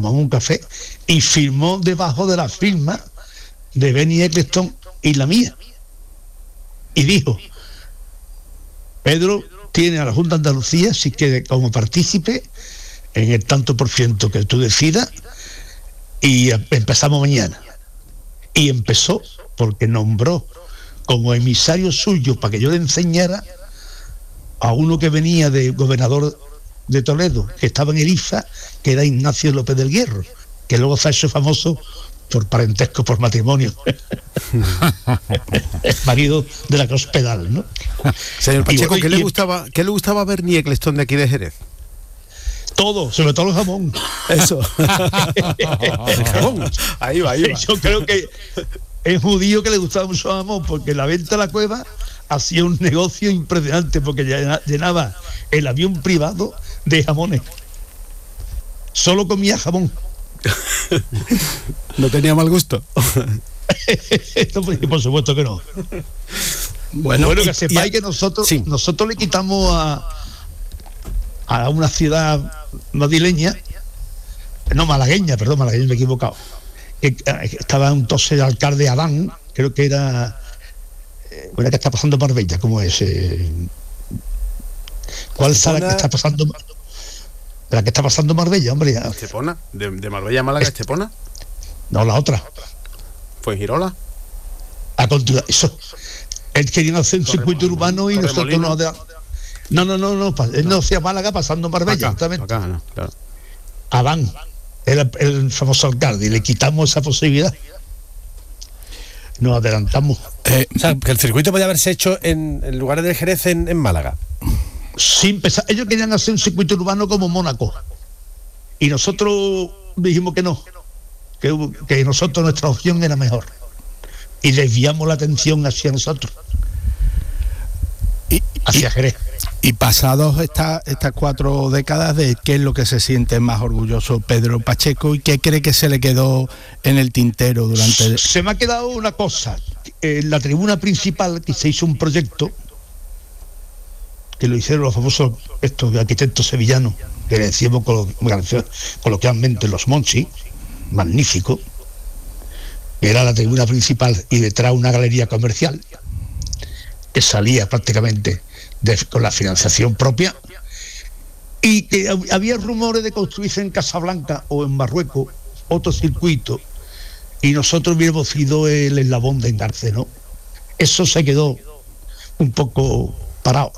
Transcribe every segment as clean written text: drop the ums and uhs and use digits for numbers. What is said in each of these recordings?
tomamos un café y firmó debajo de la firma de Bernie Ecclestone y la mía. Y dijo: Pedro tiene a la Junta de Andalucía, si quiere, como partícipe en el tanto por ciento que tú decidas, y empezamos mañana. Y empezó porque nombró como emisario suyo para que yo le enseñara a uno que venía de gobernador de Toledo, que estaba en el IFA, que era Ignacio López del Hierro, que luego se ha hecho famoso por parentesco, por matrimonio. Es marido de la Cruz Pedal, ¿no? Señor Pacheco, bueno, ¿qué le gustaba a Bernie Ecclestone de aquí de Jerez? Todo, sobre todo el jamón. Eso. El jamón. Ahí va. Yo creo que es judío que le gustaba mucho el jamón, porque la venta de la cueva hacía un negocio impresionante, porque llenaba el avión privado de jamones. Solo comía jamón. ¿No tenía mal gusto? Por supuesto que no. Bueno, que sepáis que nosotros le quitamos a una ciudad malagueña, me he equivocado, que estaba entonces el alcalde Adán, creo que era que está pasando Marbella, ¿cómo es? ¿Cuál será la que está pasando? La que está pasando Marbella, hombre. ¿Estepona? ¿De Marbella a Málaga, Estepona? No, la otra. ¿Fue Girola? A continuación, eso. Él quería hacer un circuito urbano y nosotros no. Él no hacía Málaga pasando Marbella, exactamente. Claro. Adán era el famoso alcalde y le quitamos esa posibilidad. Nos adelantamos. O sea, que el circuito podía haberse hecho en lugares de Jerez en Málaga. Ellos querían hacer un circuito urbano como Mónaco y nosotros dijimos que no, que nosotros, nuestra opción era mejor, y desviamos la atención hacia nosotros, hacia Jerez. Y pasados estas 4 décadas, ¿de qué es lo que se siente más orgulloso Pedro Pacheco y qué cree que se le quedó en el tintero durante...? Se me ha quedado una cosa. En la tribuna principal, que se hizo un proyecto que lo hicieron los famosos arquitectos sevillanos, que le decíamos coloquialmente los Monchi, magnífico, que era la tribuna principal y detrás una galería comercial que salía prácticamente con la financiación propia, y que había rumores de construirse en Casablanca o en Marruecos otro circuito, y nosotros hubiéramos sido el eslabón de engarce, ¿no? Eso se quedó un poco parado.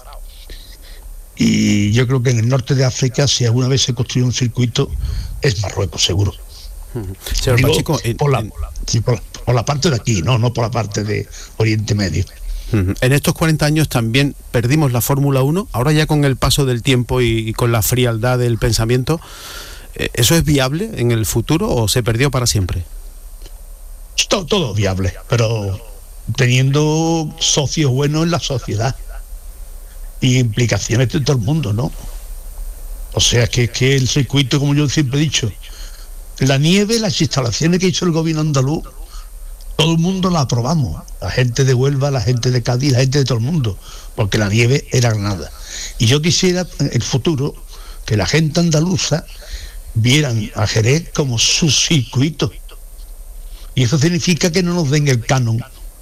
Y yo creo que en el norte de África, si alguna vez se construyó un circuito, es Marruecos, seguro. Señor Pacheco, por la parte de aquí, no por la parte de Oriente Medio. En estos 40 años también perdimos la Fórmula 1, ahora ya con el paso del tiempo y con la frialdad del pensamiento, ¿eso es viable en el futuro o se perdió para siempre? Todo viable, pero teniendo socios buenos en la sociedad y implicaciones de todo el mundo, ¿no? O sea, que el circuito, como yo siempre he dicho, la nieve, las instalaciones que hizo el gobierno andaluz, todo el mundo la aprobamos, la gente de Huelva, la gente de Cádiz, la gente de todo el mundo, porque la nieve era Granada. Y yo quisiera en el futuro que la gente andaluza vieran a Jerez como su circuito, y eso significa que no nos den el canon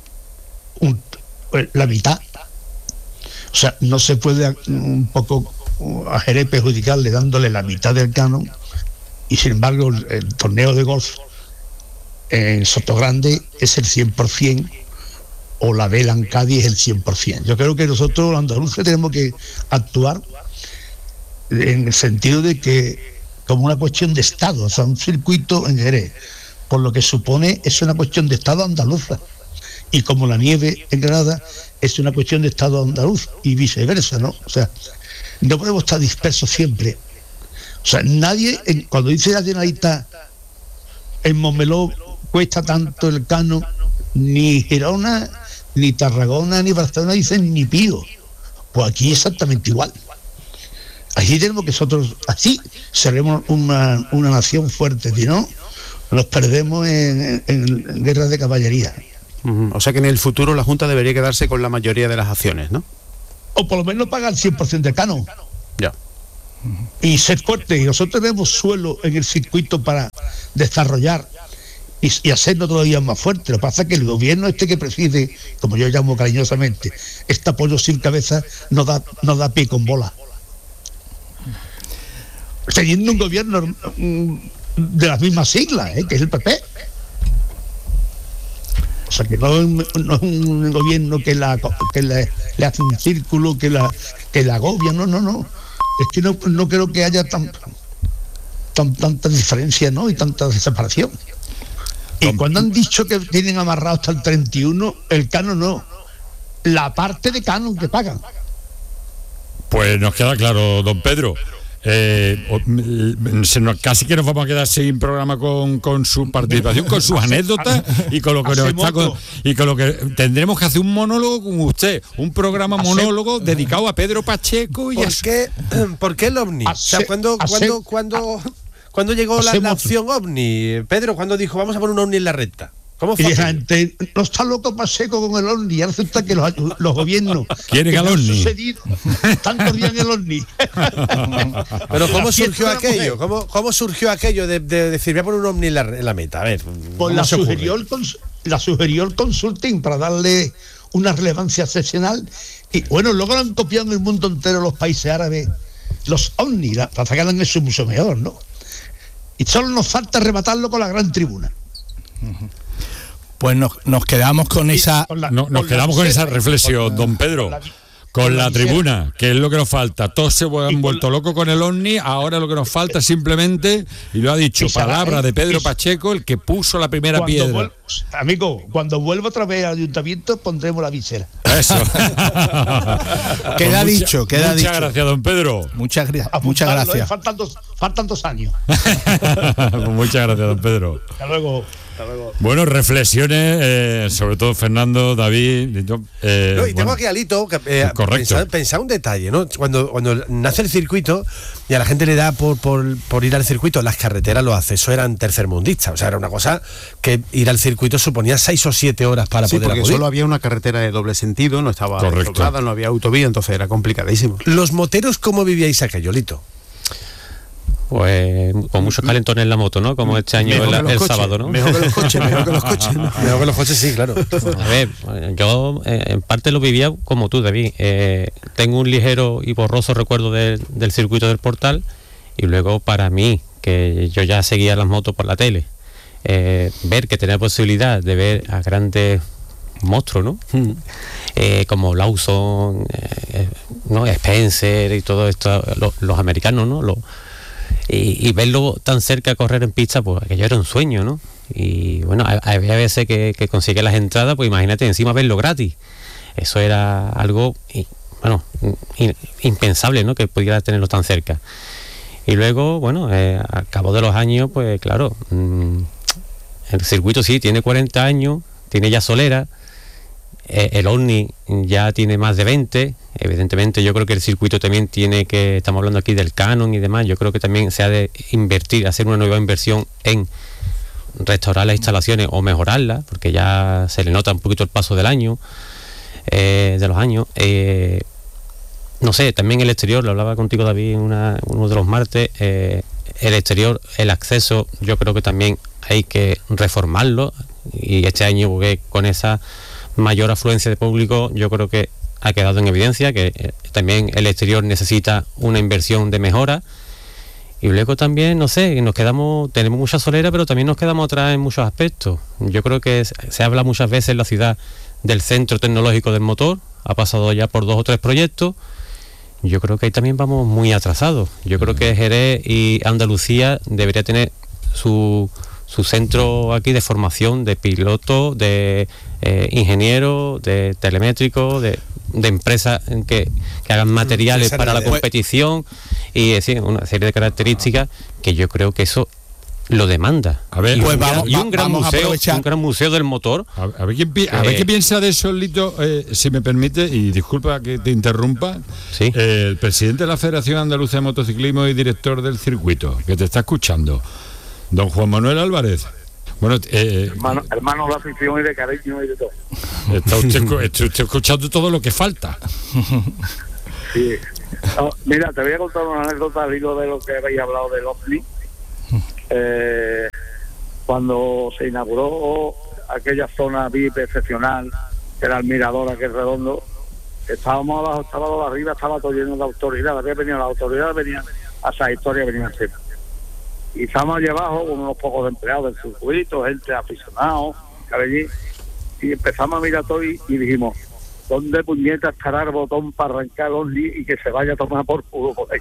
la mitad. O sea, no se puede un poco a Jerez perjudicarle dándole la mitad del canon, y sin embargo el torneo de golf en Sotogrande es el 100%, o la vela en Cádiz es el 100%. Yo creo que nosotros los andaluces tenemos que actuar en el sentido de que como una cuestión de Estado, o sea, un circuito en Jerez, por lo que supone, es una cuestión de Estado andaluza, y como la nieve en Granada es una cuestión de Estado andaluz y viceversa, ¿no? O sea, no podemos estar dispersos siempre. O sea, nadie, cuando dice la Generalitat en Montmeló cuesta tanto el canon, ni Girona, ni Tarragona, ni Barcelona dicen ni pío. Pues aquí exactamente igual. Aquí tenemos que nosotros, así seremos una nación fuerte, si no, nos perdemos en guerras de caballería. O sea que en el futuro la Junta debería quedarse con la mayoría de las acciones, ¿no? O por lo menos pagar el 100% del canon. Ya. Y ser fuerte. Y nosotros tenemos suelo en el circuito para desarrollar y hacerlo todavía más fuerte. Lo que pasa es que el gobierno que preside, como yo llamo cariñosamente, este pollo sin cabeza no da pie con bola. Teniendo un gobierno de las mismas siglas, que es el PP. O sea, que no es un gobierno que le hace un círculo, que la agobia, no. Es que no creo que haya tanta diferencia, ¿no? Y tanta separación. Y cuando han dicho que tienen amarrado hasta el 31, el canon no. La parte de canon que pagan. Pues nos queda claro, don Pedro. Casi que nos vamos a quedar sin programa con su participación, con sus anécdotas y con lo que con lo que tendremos que hacer un monólogo con usted, un programa monólogo dedicado a Pedro Pacheco. ¿Por qué el OVNI? O sea, ¿cuándo llegó la opción OVNI? Pedro, ¿cuándo dijo vamos a poner un OVNI en la recta? ¿Cómo fue? Y gente, no está loco Pacheco con el OVNI. Ya resulta que los gobiernos quieren al OVNI. Están corriendo el OVNI. Pero ¿cómo surgió aquello? ¿Cómo surgió aquello de decir voy a poner un OVNI en la meta? A ver. Pues la sugirió el consulting para darle una relevancia excepcional. Y bueno, luego lo han copiado en el mundo entero los países árabes, los OVNI, para sacarlo eso mucho mejor, ¿no? Y solo nos falta rematarlo con la gran tribuna. Pues nos quedamos con esa... Nos quedamos con esa reflexión, don Pedro. Con la tribuna, que es lo que nos falta. Todos se han vuelto locos con el OVNI. Ahora lo que nos falta simplemente, y lo ha dicho, palabra de Pedro Pacheco, el que puso la primera piedra. Amigo, cuando vuelva otra vez al ayuntamiento pondremos la visera. Eso. Queda dicho. Muchas gracias, don Pedro. Muchas gracias. Faltan 2 años. Muchas gracias, don Pedro. Hasta luego. Bueno, reflexiones, sobre todo Fernando, David. Y tengo aquí a Lito, correcto. Pensar un detalle, ¿no? Cuando nace el circuito y a la gente le da por ir al circuito, las carreteras, los accesos eran tercermundistas. O sea, era una cosa que ir al circuito suponía 6 o 7 horas para poder porque acudir. solo había una carretera de doble sentido, no estaba doblada, no había autovía, entonces era complicadísimo. ¿Los moteros cómo vivíais aquello, Lito? Pues con muchos calentones en la moto, ¿no? Como este año el sábado, ¿no? Mejor que los coches, mejor que los coches. ¿no? Mejor que los coches, sí, claro. A ver, yo en parte lo vivía como tú, David. Tengo un ligero y borroso recuerdo del circuito del Portal, y luego para mí, que yo ya seguía las motos por la tele, ver que tenía posibilidad de ver a grandes monstruos, ¿no? Como Lawson, ¿no? Spencer y todo esto, los americanos, ¿no? Y verlo tan cerca, correr en pista, pues aquello era un sueño, ¿no? Y bueno, había veces que conseguía las entradas, pues imagínate, encima verlo gratis. Eso era algo, impensable, ¿no? Que pudiera tenerlo tan cerca. Y luego, bueno, al cabo de los años, pues claro, el circuito sí tiene 40 años, tiene ya solera. El OVNI ya tiene más de 20. Evidentemente yo creo que el circuito también estamos hablando aquí del canon y demás, yo creo que también se ha de invertir, hacer una nueva inversión en restaurar las instalaciones o mejorarlas, porque ya se le nota un poquito el paso del año, de los años. No sé, también el exterior, lo hablaba contigo, David, uno de los martes, el exterior, el acceso, yo creo que también hay que reformarlo, y este año, porque con esa mayor afluencia de público, yo creo que ha quedado en evidencia que también el exterior necesita una inversión de mejora. Y luego también, no sé, tenemos mucha solera, pero también nos quedamos atrás en muchos aspectos. Yo creo que se habla muchas veces en la ciudad del centro tecnológico del motor, ha pasado ya por 2 o 3 proyectos. Yo creo que ahí también vamos muy atrasados. Yo creo que Jerez y Andalucía debería tener su centro aquí de formación de pilotos, de ingenieros, de telemétricos, de empresas que hagan materiales para la competición, y decir, una serie de características que yo creo que eso lo demanda. A ver, un gran museo del motor. A ver qué piensa de eso, Lito, si me permite, y disculpa que te interrumpa. ¿Sí? El presidente de la Federación Andaluza de Motociclismo y director del circuito, que te está escuchando, don Juan Manuel Álvarez. Bueno, hermano de afición y de cariño y de todo. Está usted escuchando todo lo que falta. Sí. No, mira, te voy a contar una anécdota al hilo de lo que habéis hablado del OVNI. cuando se inauguró aquella zona VIP excepcional, que era el mirador aquel redondo, estábamos abajo, estaba arriba, estaba todo lleno de autoridad, había venido la autoridad, venían a esa historia, venían siempre. Y estábamos allí abajo con unos pocos empleados del circuito, gente aficionados, que había allí, y empezamos a mirar todo y dijimos, ¿dónde puñetas estará el botón para arrancar el Only y que se vaya a tomar por culo por ahí?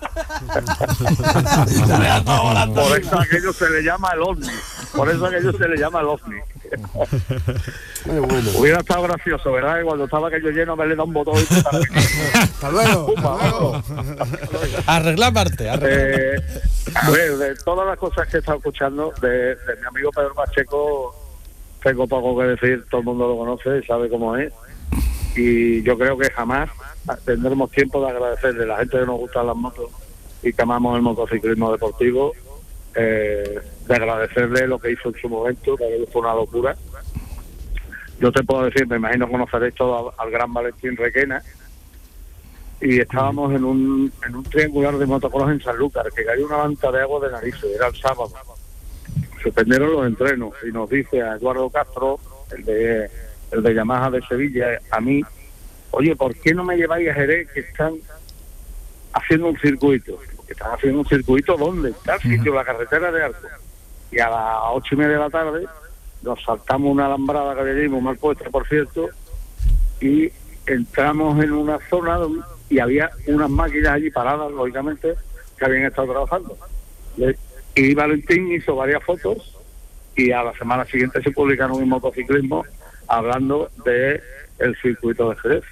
Por eso aquello se le llama el Only. Por eso aquello se le llama el Only. Bueno. Hubiera estado gracioso, ¿verdad? Y cuando estaba aquello lleno me le da un botón y Hasta luego. Arreglar parte. a ver, de todas las cosas que he estado escuchando de mi amigo Pedro Pacheco, tengo poco que decir, todo el mundo lo conoce, sabe cómo es. Y yo creo que jamás tendremos tiempo de agradecerle a la gente que nos gustan las motos y que amamos el motociclismo deportivo, de agradecerle lo que hizo en su momento, que fue una locura. Yo te puedo decir, me imagino conoceréis todo al gran Valentín Requena, y estábamos en un triangular de motocross en Sanlúcar, que cayó una manta de agua de narices, era el sábado. Suspendieron los entrenos y nos dice a Eduardo Castro, el de Yamaha de Sevilla, a mí, oye, ¿por qué no me lleváis a Jerez, que están haciendo un circuito? Porque están haciendo un circuito, ¿dónde? Está el sitio, la carretera de Arco. Y a las 8:30 de la tarde nos saltamos una alambrada que había allí, muy mal puesta, por cierto, y entramos en una zona y había unas máquinas allí paradas, lógicamente, que habían estado trabajando. Y Valentín hizo varias fotos y a la semana siguiente se publicaron en Motociclismo hablando de el circuito de Jerez.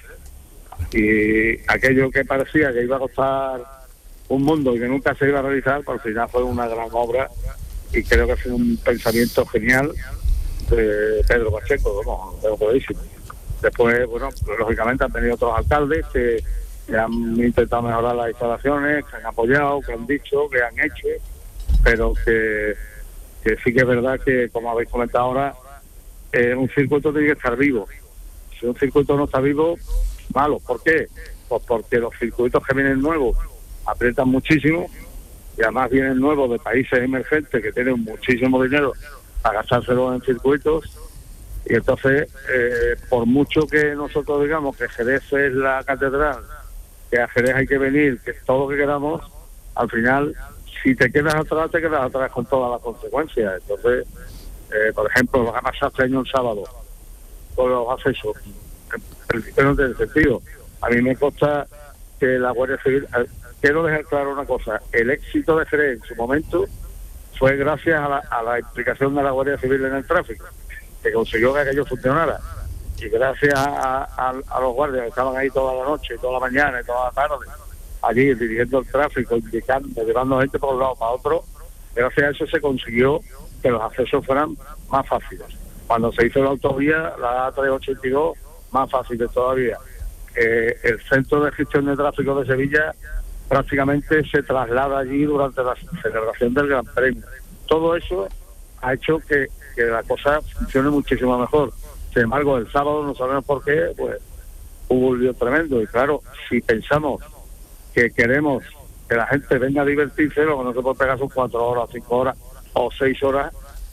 Y aquello que parecía que iba a costar un mundo y que nunca se iba a realizar, por al final fue una gran obra, y creo que fue un pensamiento genial de Pedro Pacheco, vamos, tengo clarísimo. Después, bueno, lógicamente han venido otros alcaldes que han intentado mejorar las instalaciones, que han apoyado, que han dicho, que han hecho, pero que sí que es verdad que, como habéis comentado ahora, un circuito tiene que estar vivo. Si un circuito no está vivo, malo. ¿Por qué? Pues porque los circuitos que vienen nuevos aprietan muchísimo, y además vienen nuevos de países emergentes que tienen muchísimo dinero para gastárselo en circuitos, y entonces, por mucho que nosotros digamos que Jerez es la catedral, que a Jerez hay que venir, que es todo lo que queramos, al final, si te quedas atrás con todas las consecuencias. Entonces, por ejemplo, lo que ha pasado este año el sábado con los accesos, en principio no tiene sentido. A mí me consta que la Guardia Civil, quiero dejar claro una cosa, el éxito de Jerez en su momento fue gracias a la implicación de la Guardia Civil en el tráfico, que consiguió que aquello funcionara, y gracias a los guardias que estaban ahí toda la noche, toda la mañana y toda la tarde, allí dirigiendo el tráfico, indicando, llevando gente por un lado para otro, gracias a eso se consiguió que los accesos fueran más fáciles. Cuando se hizo la autovía, la A382, más fáciles todavía. El centro de gestión de tráfico de Sevilla prácticamente se traslada allí durante la celebración del Gran Premio. Todo eso ha hecho que la cosa funcione muchísimo mejor. Sin embargo, el sábado, no sabemos por qué, pues hubo un lío tremendo. Y claro, si pensamos que queremos que la gente venga a divertirse, lo que no se puede pegar son 4 horas, 5 horas o 6 horas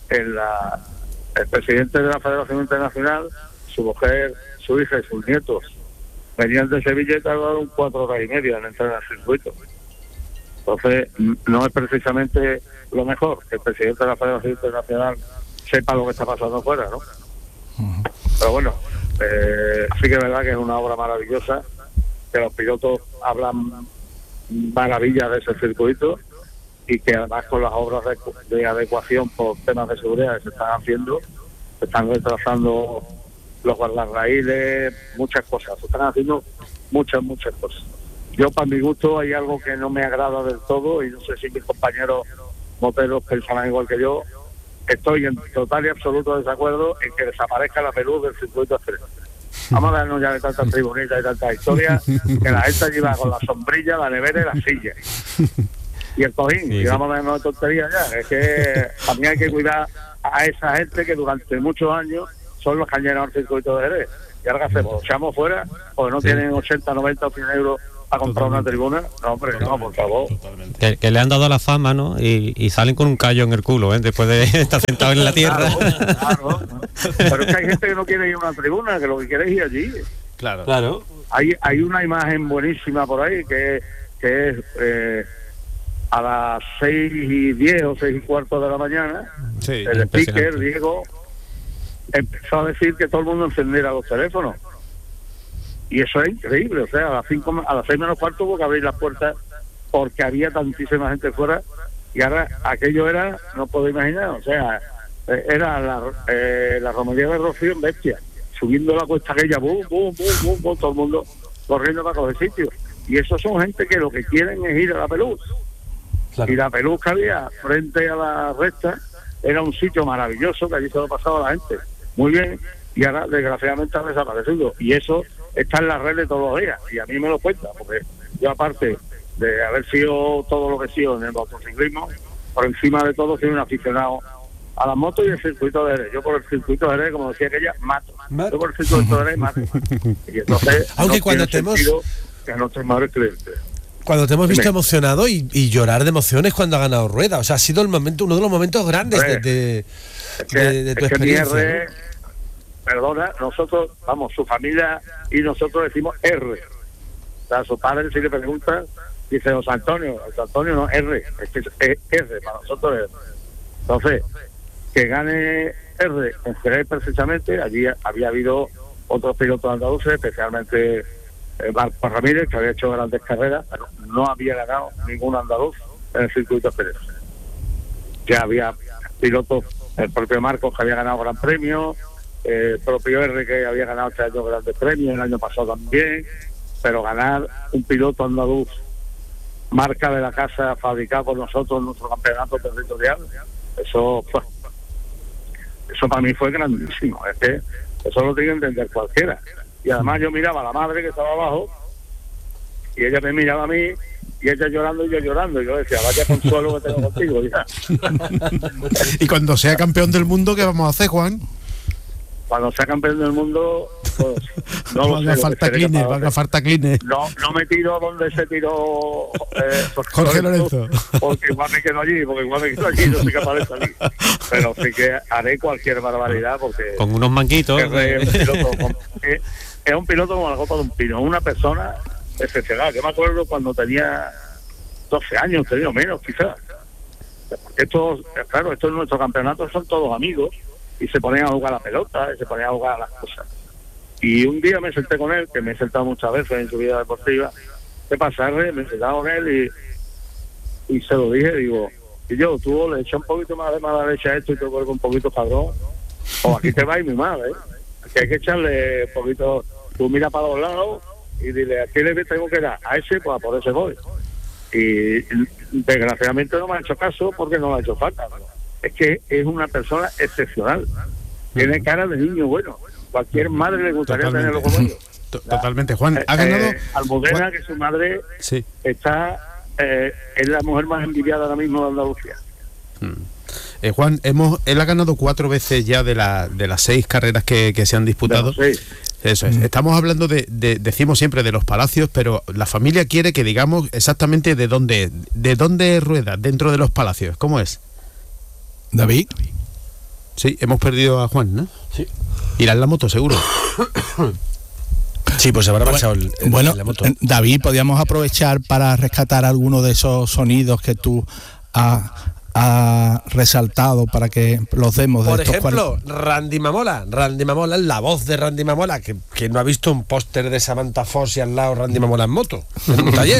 el presidente de la Federación Internacional, su mujer, su hija y sus nietos venían de Sevilla y tardaron 4 horas y media en entrar al circuito. Entonces, no es precisamente lo mejor que el presidente de la Federación Internacional sepa lo que está pasando afuera, ¿no? Pero bueno, sí que es verdad que es una obra maravillosa, que los pilotos hablan maravillas de ese circuito, y que además con las obras de adecuación por temas de seguridad que se están haciendo, se están retrasando los guardarraíles, muchas cosas, se están haciendo muchas cosas. Yo, para mi gusto, hay algo que no me agrada del todo, y no sé si mis compañeros moteros pensarán igual que yo. Estoy en total y absoluto desacuerdo en que desaparezca la peluz del circuito exterior. Vamos a darnos ya de tantas tribunitas y tantas historias, que la gente allí va con la sombrilla, la nevera y la silla. Y el cojín, y vamos a darnos de tonterías ya. Es que también hay que cuidar a esa gente que durante muchos años son los que han llenado el circuito de Jerez. Y ahora, ¿qué hacemos? ¿Los echamos fuera? Porque no tienen 80, 90 o 100 euros a comprar una tribuna. No, hombre, no, por favor. Que le han dado la fama, ¿no? Y salen con un callo en el culo, ¿eh? Después de estar sentado en la tierra. Claro. Pero es que hay gente que no quiere ir a una tribuna, que lo que quiere es ir allí. Claro. Hay una imagen buenísima por ahí que es a las 6:10 o 6:15 de la mañana. Sí, el speaker, Diego, empezó a decir que todo el mundo encendiera los teléfonos. Y eso es increíble, o sea, a las 6:45 hubo que abrir las puertas porque había tantísima gente fuera, y ahora aquello era, no puedo imaginar, o sea, era la romería de Rocío en bestia, subiendo la cuesta aquella, bum, todo el mundo corriendo para coger sitios. Y esos son gente que lo que quieren es ir a la Pelús. Claro. Y la Pelús que había frente a la recta era un sitio maravilloso, que allí se lo pasaba a la gente muy bien, y ahora desgraciadamente ha desaparecido. Y eso está en las redes todos los días, y a mí me lo cuenta, porque yo, aparte de haber sido todo lo que he sido en el motociclismo, por encima de todo soy un aficionado a las motos y el circuito de Jerez. Yo por el circuito de Jerez, como decía aquella, mato. Yo por el circuito de Jerez mato. Y entonces, aunque cuando te hemos... que no te madre cliente. Cuando te hemos visto emocionado y llorar de emociones cuando ha ganado Rueda, o sea, ha sido el momento, uno de los momentos grandes de tu experiencia. Perdona, nosotros, vamos, su familia y nosotros decimos R. O sea, su padre, si le pregunta, dice José Antonio no, R, es que es R, para nosotros es R. Entonces, que gane R en Jerez precisamente, allí había habido otros pilotos andaluces, especialmente Marco Ramírez, que había hecho grandes carreras, pero no había ganado ningún andaluz en el circuito de Jerez. Ya había pilotos, el propio Marcos, que había ganado gran premio, el propio R, que había ganado este año grandes premios, el año pasado también, pero ganar un piloto andaluz, marca de la casa, fabricado por nosotros en nuestro campeonato territorial, eso para mí fue grandísimo. Es que eso lo tiene que entender cualquiera. Y además yo miraba a la madre que estaba abajo, y ella me miraba a mí, y ella llorando y yo llorando, y yo decía, vaya consuelo que tengo contigo, hija. Y cuando sea campeón del mundo, ¿qué vamos a hacer, Juan? Cuando sea campeón del mundo, pues, no van a falta clines. No me tiro donde se tiró Jorge Lorenzo. Porque igual me quedo allí, no soy capaz de salir. Pero sí que haré cualquier barbaridad, porque con unos manguitos. Es un piloto como la copa de un pino, una persona excepcional. Yo me acuerdo cuando tenía 12 años, tenía menos quizás. Estos en nuestro campeonato son todos amigos, y se ponían a jugar a la pelota, y se ponían a jugar a las cosas. Y un día me senté con él, que me he sentado muchas veces en su vida deportiva. ¿Qué pasa, R? Me sentaba con él y se lo dije, digo, y yo, tú le echas un poquito más de mala leche a esto y te vuelvo un poquito cabrón, o aquí te va a ir muy mal, Aquí hay que echarle un poquito, tú mira para los lados y dile, ¿a quién le tengo que dar? A ese, pues a por ese voy. Y desgraciadamente no me ha hecho caso porque no le ha hecho falta, ¿no? Es que es una persona excepcional. Tiene cara de niño bueno. Cualquier madre le gustaría tenerlo como yo. Totalmente. Juan, ha ganado... Almudena, Juan, que su madre sí, está es la mujer más envidiada ahora mismo de Andalucía. Juan, él ha ganado 4 veces ya de las 6 carreras que se han disputado. Sí. Eso es. Estamos hablando decimos siempre de los palacios, pero la familia quiere que digamos exactamente de dónde rueda dentro de los palacios. ¿Cómo es? David. Sí, hemos perdido a Juan, ¿no? Sí. Irá en la moto, seguro. Sí, pues se habrá marchado la moto. David, podríamos aprovechar para rescatar alguno de esos sonidos que tú has resaltado para que los demos. Por ejemplo, Randy Mamola, la voz de Randy Mamola, que no ha visto un póster de Samantha Fox y al lado Randy Mamola en moto, en un taller.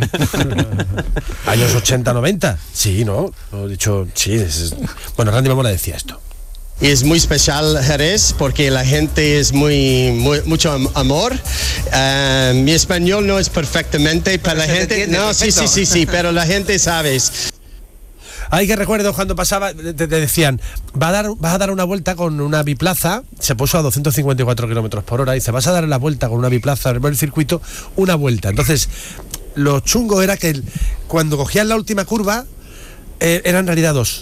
Años 80-90. Sí, ¿no? He dicho, sí. Bueno, Randy Mamola decía esto. Es muy especial Jerez porque la gente es mucho amor. Mi español no es perfectamente, pero la gente... No, sí, pero la gente sabe. Hay que recuerdo cuando pasaba, te decían, vas a dar una vuelta con una biplaza, se puso a 254 kilómetros por hora, y dice, vas a dar la vuelta con una biplaza en el circuito, una vuelta. Entonces, lo chungo era que cuando cogían la última curva, eran en realidad 2.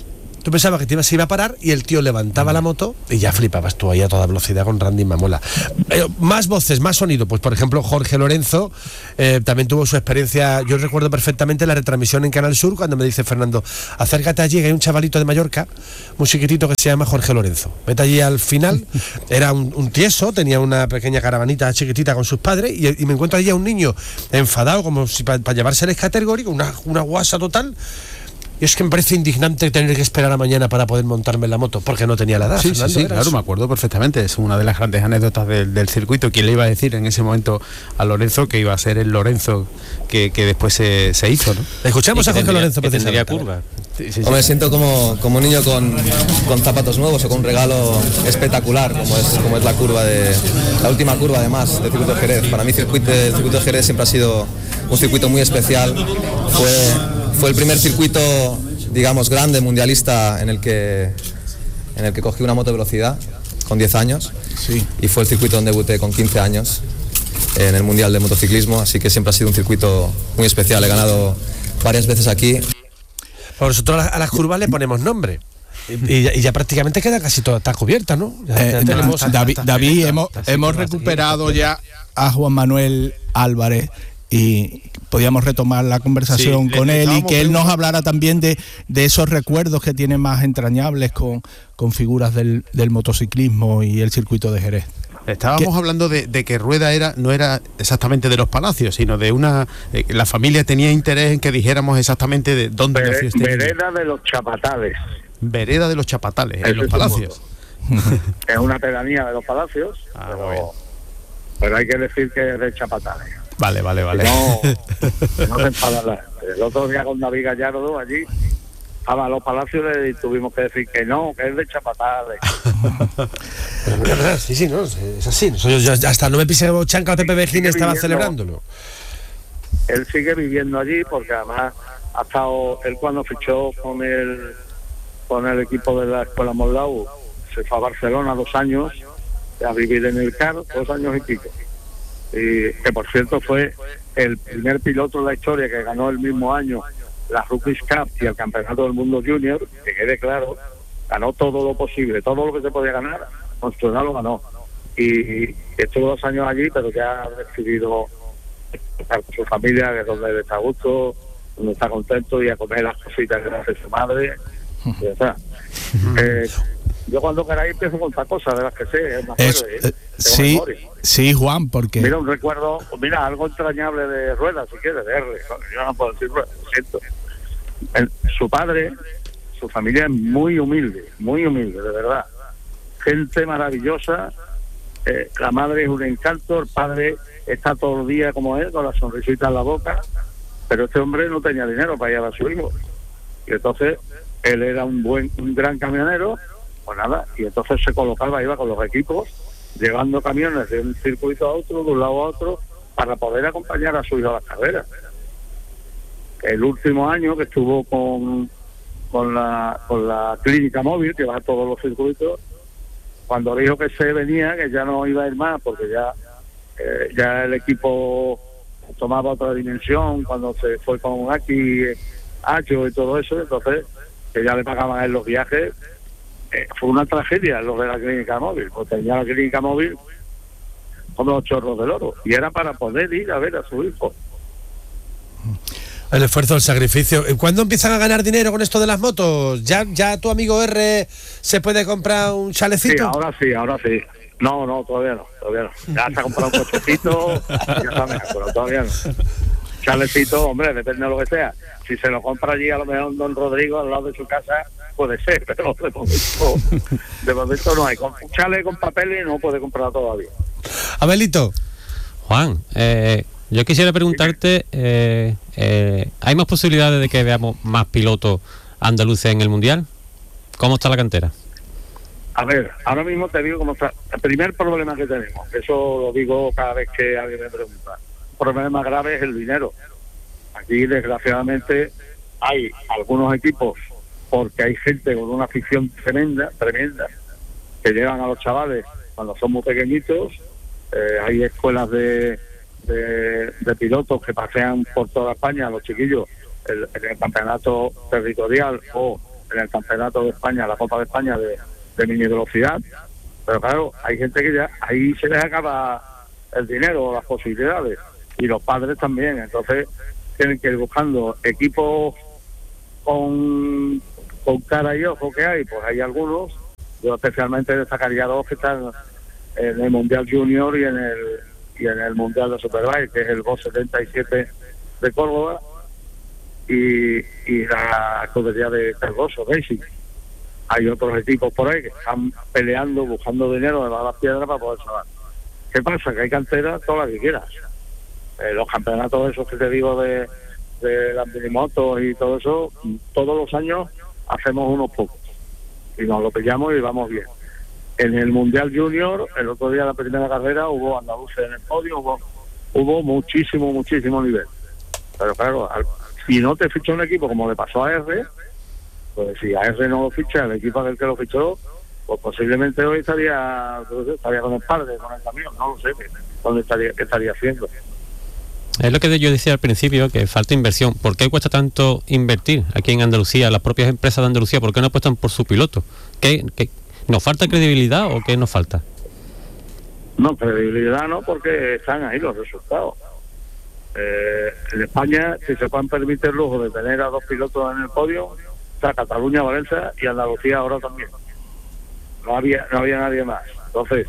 tú pensabas que se iba a parar y el tío levantaba la moto y ya flipabas tú ahí a toda velocidad con Randy Mamola. Más voces, más sonido, pues por ejemplo Jorge Lorenzo también tuvo su experiencia. Yo recuerdo perfectamente la retransmisión en Canal Sur cuando me dice Fernando, acércate allí, que hay un chavalito de Mallorca, muy chiquitito, que se llama Jorge Lorenzo, vete allí al final. Era un tieso, tenía una pequeña caravanita chiquitita con sus padres y me encuentro allí a un niño enfadado como si para llevarse el escatergórico, una guasa total. Y es que me parece indignante tener que esperar a mañana para poder montarme en la moto, porque no tenía la edad. Sí, claro, me acuerdo perfectamente. Es una de las grandes anécdotas del circuito. ¿Quién le iba a decir en ese momento a Lorenzo que iba a ser el Lorenzo que después se hizo, ¿no? Escuchamos a Jorge Lorenzo, que tendría curva. Me siento como un niño con zapatos nuevos o con un regalo espectacular, como es la curva la última curva además del circuito de Jerez. Para mí el circuito de Jerez siempre ha sido un circuito muy especial. Fue el primer circuito, digamos, grande, mundialista, en el que cogí una moto de velocidad con 10 años. Sí. Y fue el circuito donde debuté con 15 años en el Mundial de Motociclismo, así que siempre ha sido un circuito muy especial. He ganado varias veces aquí. Por nosotros a las curvas le ponemos nombre. Y ya prácticamente queda casi toda está cubierta, ¿no? David, hemos recuperado ya a Juan Manuel Álvarez y podíamos retomar la conversación con él y que él nos hablara también de esos recuerdos que tiene más entrañables con figuras del motociclismo y el circuito de Jerez. Estábamos hablando de que Rueda no era exactamente de los Palacios, sino de la familia tenía interés en que dijéramos exactamente de dónde nació este niño. Vereda de los Chapatales. Vereda de los Chapatales, en los Palacios. Es una pedanía de los Palacios, pero hay que decir que es de Chapatales. Vale. No se enfada. El otro día con David Gallardo allí a los Palacios y tuvimos que decir que no, que es de Chapatales. Sí, no, es así. Yo hasta no me pise chanca o TPB Gine estaba celebrándolo. Él sigue viviendo allí porque además ha estado, él cuando fichó con el equipo de la Escuela Moldau, se fue a Barcelona 2 años a vivir en el CAR, 2 años y pico. Y que por cierto fue el primer piloto de la historia que ganó el mismo año la Rookies Cup y el Campeonato del Mundo Junior, que quede claro, ganó todo lo posible, todo lo que se podía ganar, con su edad lo ganó. Y estuvo 2 años allí, pero ya ha decidido estar con su familia, que es donde él está a gusto, donde está contento, y a comer las cositas que hace su madre. Y ya está. Yo cuando queráis empiezo con otra cosa de las que sé, sí, Juan, porque mira un recuerdo, algo entrañable de Rueda, si quieres, de R. Yo no puedo decir Rueda, lo siento. Su padre, su familia es muy humilde, de verdad. Gente maravillosa. La madre es un encanto, el padre está todo el día como él, con la sonrisita en la boca, pero este hombre no tenía dinero para llevar a su hijo. Y entonces él era un gran camionero, pues nada, y entonces se colocaba, iba con los equipos, llevando camiones de un circuito a otro, de un lado a otro, para poder acompañar a su hijo a las carreras. El último año que estuvo con la clínica móvil, que va a todos los circuitos, cuando dijo que se venía, que ya no iba a ir más, porque ya el equipo tomaba otra dimensión, cuando se fue con Aki, Acho y todo eso, entonces que ya le pagaban a él los viajes. Fue una tragedia lo de la clínica móvil, porque tenía la clínica móvil como los chorros del oro, y era para poder ir a ver a su hijo. El esfuerzo, el sacrificio. ¿Cuándo empiezan a ganar dinero con esto de las motos? ¿Ya tu amigo R se puede comprar un chalecito? Sí, ahora sí. No, todavía no. Ya se ha comprado un cochecito, ya sabes, pero todavía no. Chalecito, hombre, depende de lo que sea. Si se lo compra allí a lo mejor Don Rodrigo al lado de su casa, puede ser, pero de momento no hay. Con un chale con papeles no puede comprar todavía. Abelito. Juan, yo quisiera preguntarte, ¿hay más posibilidades de que veamos más pilotos andaluces en el Mundial? ¿Cómo está la cantera? A ver, ahora mismo te digo cómo está. El primer problema que tenemos, eso lo digo cada vez que alguien me pregunta, el problema grave es el dinero. Aquí, desgraciadamente, hay algunos equipos, porque hay gente con una afición tremenda, que llevan a los chavales cuando son muy pequeñitos. Hay escuelas de pilotos que pasean por toda España a los chiquillos en el campeonato territorial o en el Campeonato de España, la Copa de España de mini velocidad, pero claro, hay gente que ya ahí se les acaba el dinero, las posibilidades, y los padres también. Entonces tienen que ir buscando equipos con cara y ojo que hay, pues hay algunos. Yo especialmente destacaría dos que están en el Mundial Junior y en el Mundial de Superbike, que es el Boss 77 de Córdoba y la escudería de Cargoso Racing. Hay otros equipos por ahí que están peleando, buscando dinero de las piedras para poder salvar. ¿Qué pasa? Que hay canteras todas las que quieras. Los campeonatos esos que te digo de las minimotos y todo eso, todos los años hacemos unos pocos y nos lo pillamos y vamos bien. En el Mundial Junior, el otro día de la primera carrera, hubo andaluces en el podio, hubo muchísimo nivel. Pero claro, si no te ficha un equipo como le pasó a R, pues si a R no lo ficha, el equipo del que lo fichó, pues posiblemente hoy estaría con el padre, con el camión, no lo sé, qué estaría haciendo. Es lo que yo decía al principio, que falta inversión. ¿Por qué cuesta tanto invertir aquí en Andalucía, las propias empresas de Andalucía? ¿Por qué no apuestan por su piloto? ¿Qué nos falta credibilidad o qué nos falta? No, credibilidad no, porque están ahí los resultados. En España, si se pueden permitir el lujo de tener a dos pilotos en el podio, está Cataluña, Valencia y Andalucía ahora también. No había nadie más. Entonces,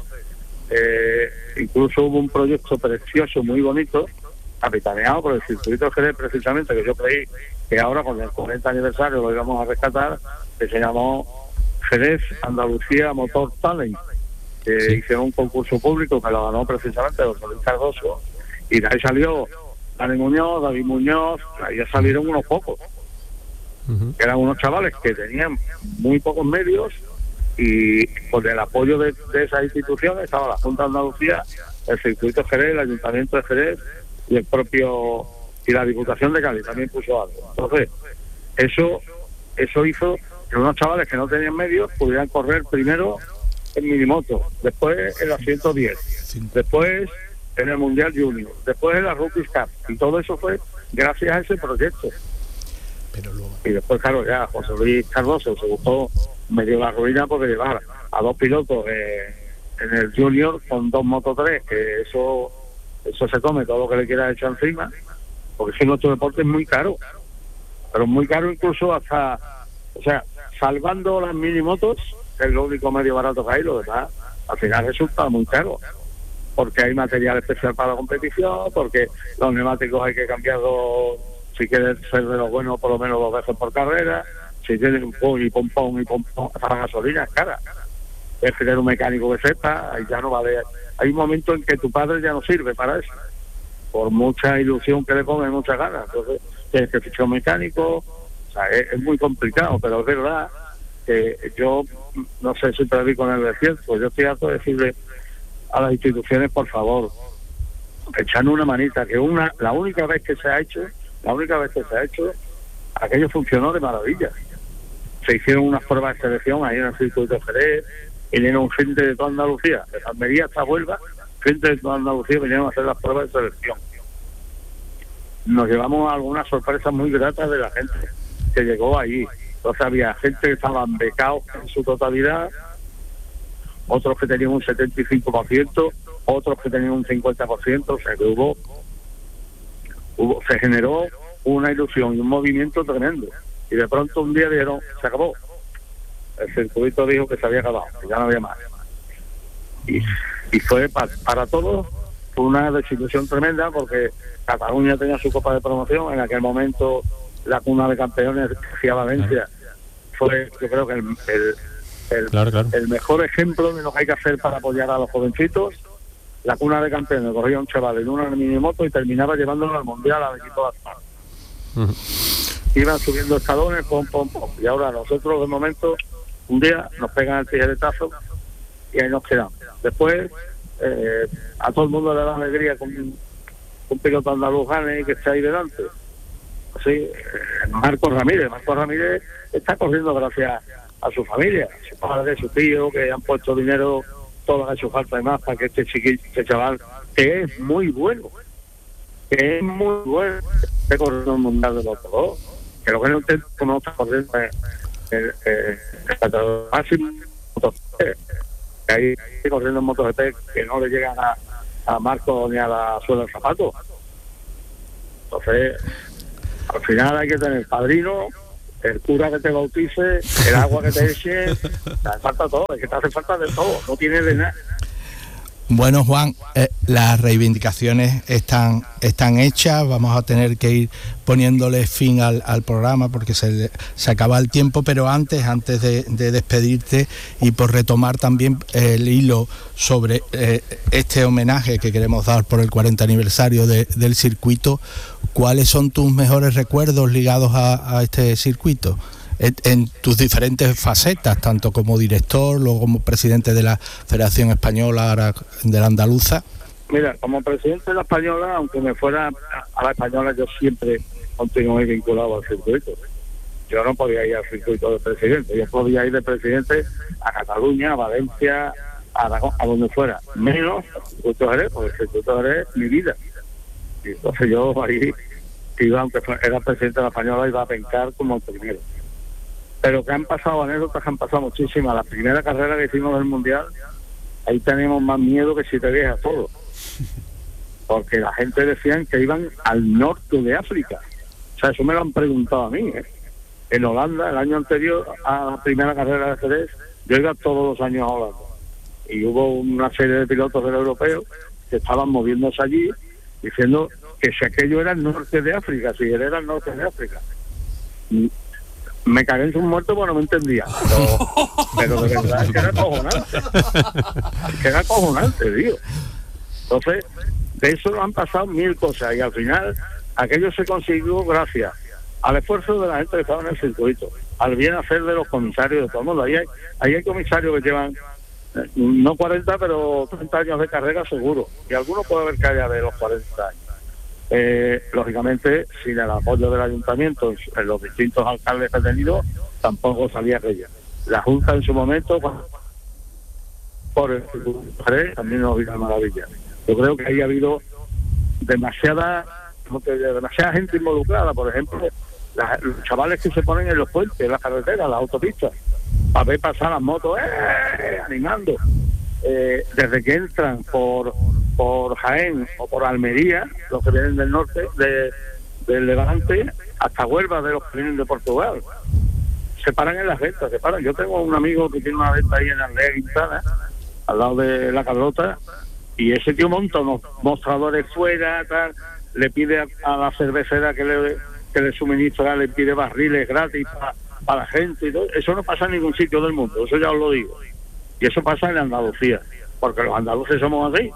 incluso hubo un proyecto precioso, muy bonito, capitaneado por el circuito de Jerez, precisamente, que yo creí que ahora con el 40 aniversario lo íbamos a rescatar, que se llamó Jerez Andalucía Motor Talent, que sí. Hicieron un concurso público que lo ganó precisamente José Luis Cardoso, y de ahí salió Dani Muñoz, David Muñoz, ahí ya salieron unos pocos, que eran unos chavales que tenían muy pocos medios, y con el apoyo de esas instituciones estaba la Junta de Andalucía, el circuito de Jerez, el Ayuntamiento de Jerez y y la Diputación de Cádiz también puso algo. Entonces, eso hizo que unos chavales que no tenían medios pudieran correr primero en minimoto, después en la 110, después en el Mundial Junior, después en la Rookies Cup, y todo eso fue gracias a ese proyecto. Y después, claro, ya José Luis Cardoso se buscó medio la ruina porque llevar a dos pilotos en el Junior con dos Moto 3, que eso se come todo lo que le quiera echar encima, porque si nuestro deporte es muy caro, pero muy caro incluso hasta, o sea, salvando las minimotos, que es lo único medio barato que hay, lo demás al final resulta muy caro, porque hay material especial para la competición, porque los neumáticos hay que cambiarlos, si quieres ser de los buenos, por lo menos 2 veces por carrera, si tienes un pompón, hasta la gasolina es cara. Es tener un mecánico que sepa, ahí ya no vale. Hay un momento en que tu padre ya no sirve para eso, por mucha ilusión que le ponga y muchas ganas. Entonces tienes que fichar un mecánico, o sea, es muy complicado, pero es verdad que yo no sé si predico en el desierto. Yo estoy harto de decirle a las instituciones, por favor, echando una manita, que la única vez que se ha hecho, aquello funcionó de maravilla. Se hicieron unas pruebas de selección ahí en el circuito de Jerez, vinieron gente de toda Andalucía, de Almería hasta Huelva, gente de toda Andalucía vinieron a hacer las pruebas de selección. Nos llevamos algunas sorpresas muy gratas de la gente que llegó allí. Entonces había gente que estaban becados en su totalidad, otros que tenían un 75%, otros que tenían un 50%, o sea que se generó una ilusión y un movimiento tremendo. Y de pronto un día dijeron, se acabó. El circuito dijo que se había acabado, que ya no había más. Y fue para todos fue una desilusión tremenda, porque Cataluña tenía su Copa de Promoción. En aquel momento la cuna de campeones, que hacía Valencia, fue, yo creo que el mejor ejemplo de lo que hay que hacer para apoyar a los jovencitos. La cuna de campeones corría un chaval en una minimoto y terminaba llevándolo al Mundial al equipo de Asfal. Iban subiendo escalones, pom. Y ahora nosotros, de momento, un día nos pegan el tijeretazo y ahí nos quedamos. Después, a todo el mundo le da alegría con un piloto andaluz gane que está ahí delante. Así, Marcos Ramírez está corriendo gracias a su familia, a su padre, a su tío, que han puesto dinero, todo lo que ha hecho falta y más para que este chaval, que es muy bueno, esté corriendo el Mundial de los dos. Que lo que no está corriendo el máximo ahí corriendo en MotoGP que no le llegan a Marco ni a la suela del zapato. Entonces, al final hay que tener padrino, el cura que te bautice, el agua que te eche, te hace falta todo, es que te hace falta de todo, no tienes de nada. Bueno, Juan, las reivindicaciones están hechas, vamos a tener que ir poniéndole fin al programa porque se acaba el tiempo, pero antes de despedirte y por retomar también el hilo sobre este homenaje que queremos dar por el 40 aniversario del circuito, ¿cuáles son tus mejores recuerdos ligados a este circuito? En tus diferentes facetas, tanto como director, luego como presidente de la Federación Española, ahora de la Andaluza. Mira, como presidente de la Española, aunque me fuera a la Española, yo siempre continué vinculado al circuito. Yo no podía ir al circuito de presidente, yo podía ir de presidente a Cataluña, a Valencia, a Aragón, a donde fuera, menos al circuito de Jerez, porque el circuito de Jerez es mi vida. Y entonces yo ahí iba, aunque era presidente de la Española, iba a pencar como el primero. Pero que han pasado anécdotas, que han pasado muchísimas. La primera carrera que hicimos del Mundial, ahí teníamos más miedo que si te dejas todo. Porque la gente decían que iban al norte de África. O sea, eso me lo han preguntado a mí. En Holanda, el año anterior a la primera carrera de Jerez, yo iba todos los años a Holanda. Y hubo una serie de pilotos del europeo que estaban moviéndose allí, diciendo que si aquello era el norte de África, si él era el norte de África. Me cagué en sus muertos porque no me entendía. Pero de verdad es que era acojonante. Es que era acojonante, tío. Entonces, de eso han pasado 1000 cosas y al final aquello se consiguió gracias al esfuerzo de la gente que estaba en el circuito, al bien hacer de los comisarios de todo el mundo. Ahí hay comisarios que llevan no 40, pero 30 años de carrera seguro. Y algunos puede haber que haya de los 40 años. Lógicamente, sin el apoyo del ayuntamiento en los distintos alcaldes que ha tenido, tampoco salía aquella. La Junta en su momento, por el también nos vino maravilla. Yo creo que ahí ha habido demasiada gente involucrada. Por ejemplo, los chavales que se ponen en los puentes, en las carreteras, las autopistas, para ver pasar las motos, animando. Desde que entran por Jaén o por Almería, los que vienen del norte, del Levante, hasta Huelva, de los que vienen de Portugal. Se paran en las ventas, se paran. Yo tengo un amigo que tiene una venta ahí en Aldea Quintana, al lado de la Carlota, y ese tío monta unos mostradores fuera, tal, le pide a la cervecera que le suministra, le pide barriles gratis para la gente y todo. Eso no pasa en ningún sitio del mundo, eso ya os lo digo. Y eso pasa en Andalucía, porque los andaluces somos así.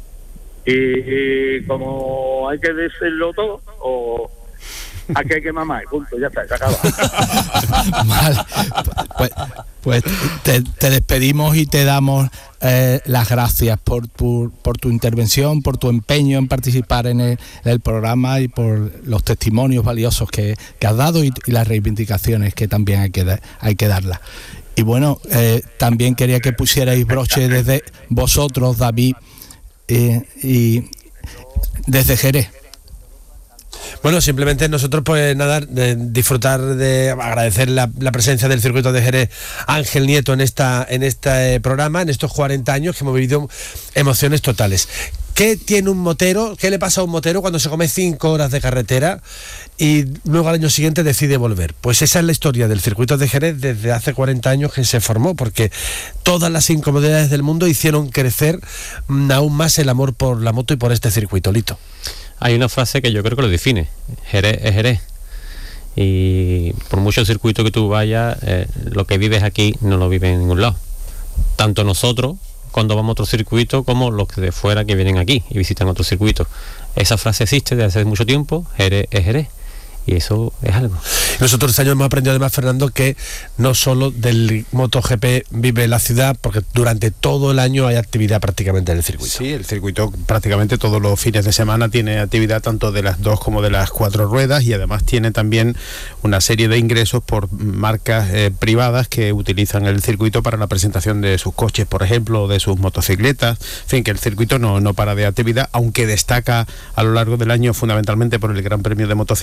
Y como hay que decirlo todo, o aquí hay que mamar, punto, ya está, se acaba. Vale. Pues te despedimos y te damos las gracias por tu intervención, por tu empeño en participar en el programa y por los testimonios valiosos que has dado y las reivindicaciones que también hay que darlas. Y bueno, también quería que pusierais broche desde vosotros, David, y desde Jerez. Bueno, simplemente nosotros pues nada, disfrutar de agradecer la presencia del circuito de Jerez Ángel Nieto en este programa, en estos 40 años que hemos vivido emociones totales. ¿Qué tiene un motero? ¿Qué le pasa a un motero cuando se come 5 horas de carretera y luego al año siguiente decide volver? Pues esa es la historia del circuito de Jerez desde hace 40 años que se formó, porque todas las incomodidades del mundo hicieron crecer aún más el amor por la moto y por este circuito. Lito. Hay una frase que yo creo que lo define: Jerez es Jerez. Y por mucho circuito que tú vayas, lo que vives aquí no lo vives en ningún lado. Tanto nosotros, cuando vamos a otro circuito, como los de fuera que vienen aquí y visitan otro circuito. Esa frase existe desde hace mucho tiempo: Jerez es Jerez. Y eso es algo. Nosotros este año hemos aprendido además, Fernando, que no solo del MotoGP vive la ciudad, porque durante todo el año hay actividad prácticamente en el circuito. Sí, el circuito prácticamente todos los fines de semana tiene actividad tanto de las 2 como de las 4 ruedas, y además tiene también una serie de ingresos por marcas privadas que utilizan el circuito para la presentación de sus coches, por ejemplo, o de sus motocicletas. En fin, que el circuito no para de actividad, aunque destaca a lo largo del año fundamentalmente por el Gran Premio de Motociclismo, pero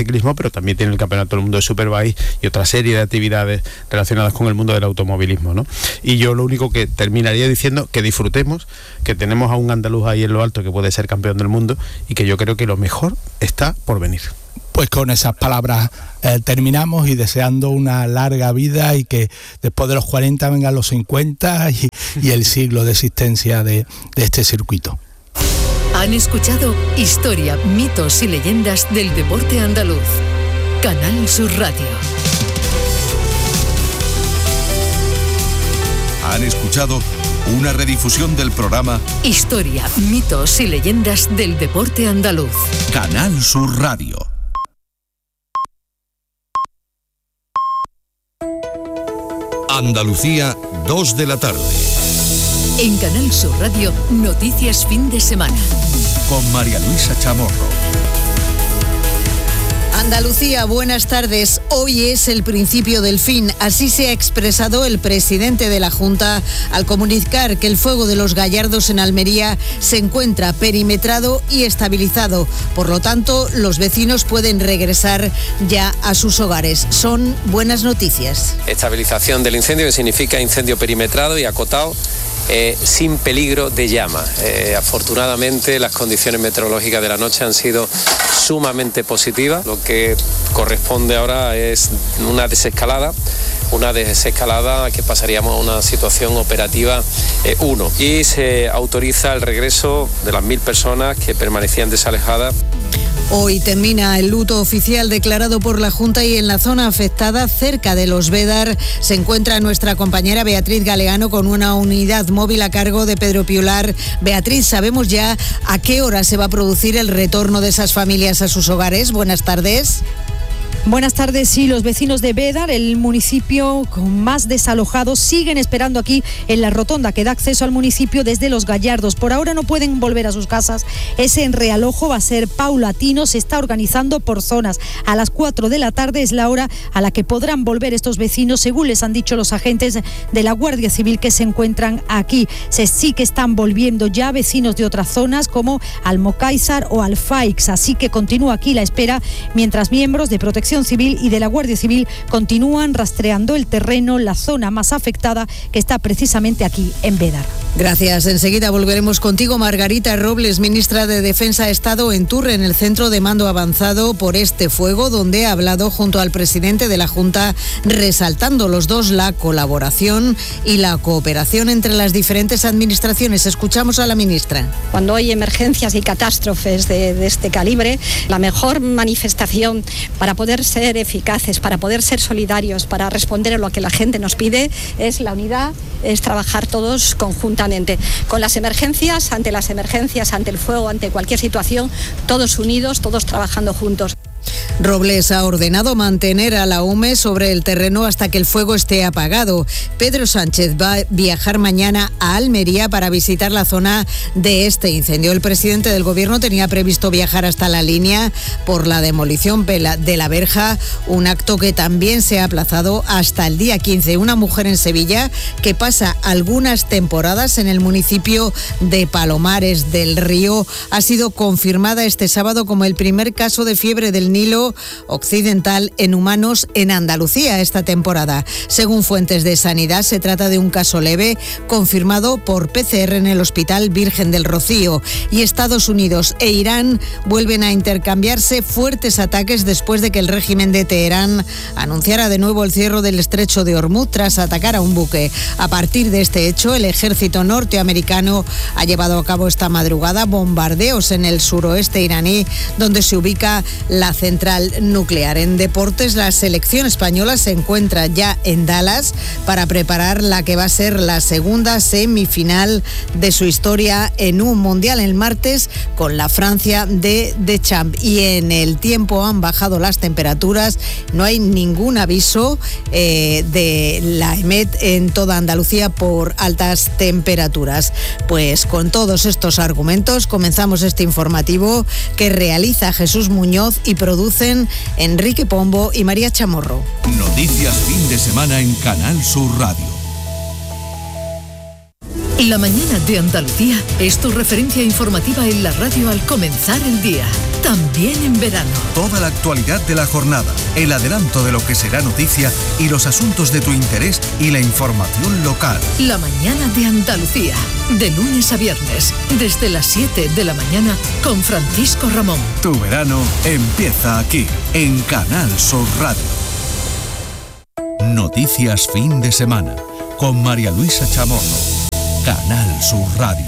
pero también tiene el Campeonato del Mundo de Superbike y otra serie de actividades relacionadas con el mundo del automovilismo, ¿no? Y yo lo único que terminaría diciendo, que disfrutemos, que tenemos a un andaluz ahí en lo alto que puede ser campeón del mundo y que yo creo que lo mejor está por venir. Pues con esas palabras terminamos, y deseando una larga vida y que después de los 40 vengan los 50 y el siglo de existencia de este circuito. Han escuchado Historia, mitos y leyendas del deporte andaluz. Canal Sur Radio. Han escuchado una redifusión del programa Historia, mitos y leyendas del deporte andaluz. Canal Sur Radio. Andalucía, 2 de la tarde. En Canal Sur Radio, noticias fin de semana. Con María Luisa Chamorro. Andalucía, buenas tardes. Hoy es el principio del fin. Así se ha expresado el presidente de la Junta al comunicar que el fuego de los Gallardos en Almería se encuentra perimetrado y estabilizado. Por lo tanto, los vecinos pueden regresar ya a sus hogares. Son buenas noticias. Estabilización del incendio, que significa incendio perimetrado y acotado, sin peligro de llama. Afortunadamente, las condiciones meteorológicas de la noche han sido sumamente positivas. Lo que corresponde ahora es una desescalada que pasaríamos a una situación operativa 1. Y se autoriza el regreso de las 1.000 personas que permanecían desalejadas. Hoy termina el luto oficial declarado por la Junta, y en la zona afectada, cerca de Los Védar, se encuentra nuestra compañera Beatriz Galeano con una unidad móvil a cargo de Pedro Piular. Beatriz, ¿sabemos ya a qué hora se va a producir el retorno de esas familias a sus hogares? Buenas tardes. Buenas tardes. Sí, los vecinos de Védar, el municipio con más desalojados, siguen esperando aquí en la rotonda que da acceso al municipio desde Los Gallardos. Por ahora no pueden volver a sus casas. Ese realojo va a ser paulatino, se está organizando por zonas. A las 4 de la tarde es la hora a la que podrán volver estos vecinos, según les han dicho los agentes de la Guardia Civil que se encuentran aquí. Sí que están volviendo ya vecinos de otras zonas como Almocáizar o Alfaix, así que continúa aquí la espera mientras miembros de Protección Civil y de la Guardia Civil continúan rastreando el terreno, la zona más afectada, que está precisamente aquí en Védar. Gracias. Enseguida volveremos contigo. Margarita Robles, ministra de Defensa, ha estado en Turre, en el centro de mando avanzado por este fuego, donde ha hablado junto al presidente de la Junta, resaltando los dos la colaboración y la cooperación entre las diferentes administraciones. Escuchamos a la ministra. Cuando hay emergencias y catástrofes de este calibre, la mejor manifestación para poder ser eficaces, para poder ser solidarios, para responder a lo que la gente nos pide, es la unidad, es trabajar todos conjuntamente. Con las emergencias, ante el fuego, ante cualquier situación, todos unidos, todos trabajando juntos. Robles ha ordenado mantener a la UME sobre el terreno hasta que el fuego esté apagado. Pedro Sánchez va a viajar mañana a Almería para visitar la zona de este incendio. El presidente del Gobierno tenía previsto viajar hasta la línea por la demolición de la verja, un acto que también se ha aplazado hasta el día 15. Una mujer en Sevilla que pasa algunas temporadas en el municipio de Palomares del Río ha sido confirmada este sábado como el primer caso de fiebre del Nilo occidental en humanos en Andalucía esta temporada. Según fuentes de sanidad, se trata de un caso leve confirmado por PCR en el Hospital Virgen del Rocío. Y Estados Unidos e Irán vuelven a intercambiarse fuertes ataques después de que el régimen de Teherán anunciara de nuevo el cierre del estrecho de Hormuz tras atacar a un buque. A partir de este hecho, el ejército norteamericano ha llevado a cabo esta madrugada bombardeos en el suroeste iraní, donde se ubica la central nuclear. En deportes, la selección española se encuentra ya en Dallas para preparar la que va a ser la segunda semifinal de su historia en un mundial el martes con la Francia de Deschamps. Y en el tiempo han bajado las temperaturas, no hay ningún aviso de la EMET en toda Andalucía por altas temperaturas. Pues con todos estos argumentos comenzamos este informativo que realiza Jesús Muñoz y producen Enrique Pombo y María Chamorro. Noticias fin de semana en Canal Sur Radio. La mañana de Andalucía es tu referencia informativa en la radio al comenzar el día, también en verano. Toda la actualidad de la jornada, el adelanto de lo que será noticia y los asuntos de tu interés y la información local. La mañana de Andalucía, de lunes a viernes, desde las 7 de la mañana con Francisco Ramón. Tu verano empieza aquí, en Canal Sur Radio. Noticias fin de semana, con María Luisa Chamorro. Canal Sur Radio.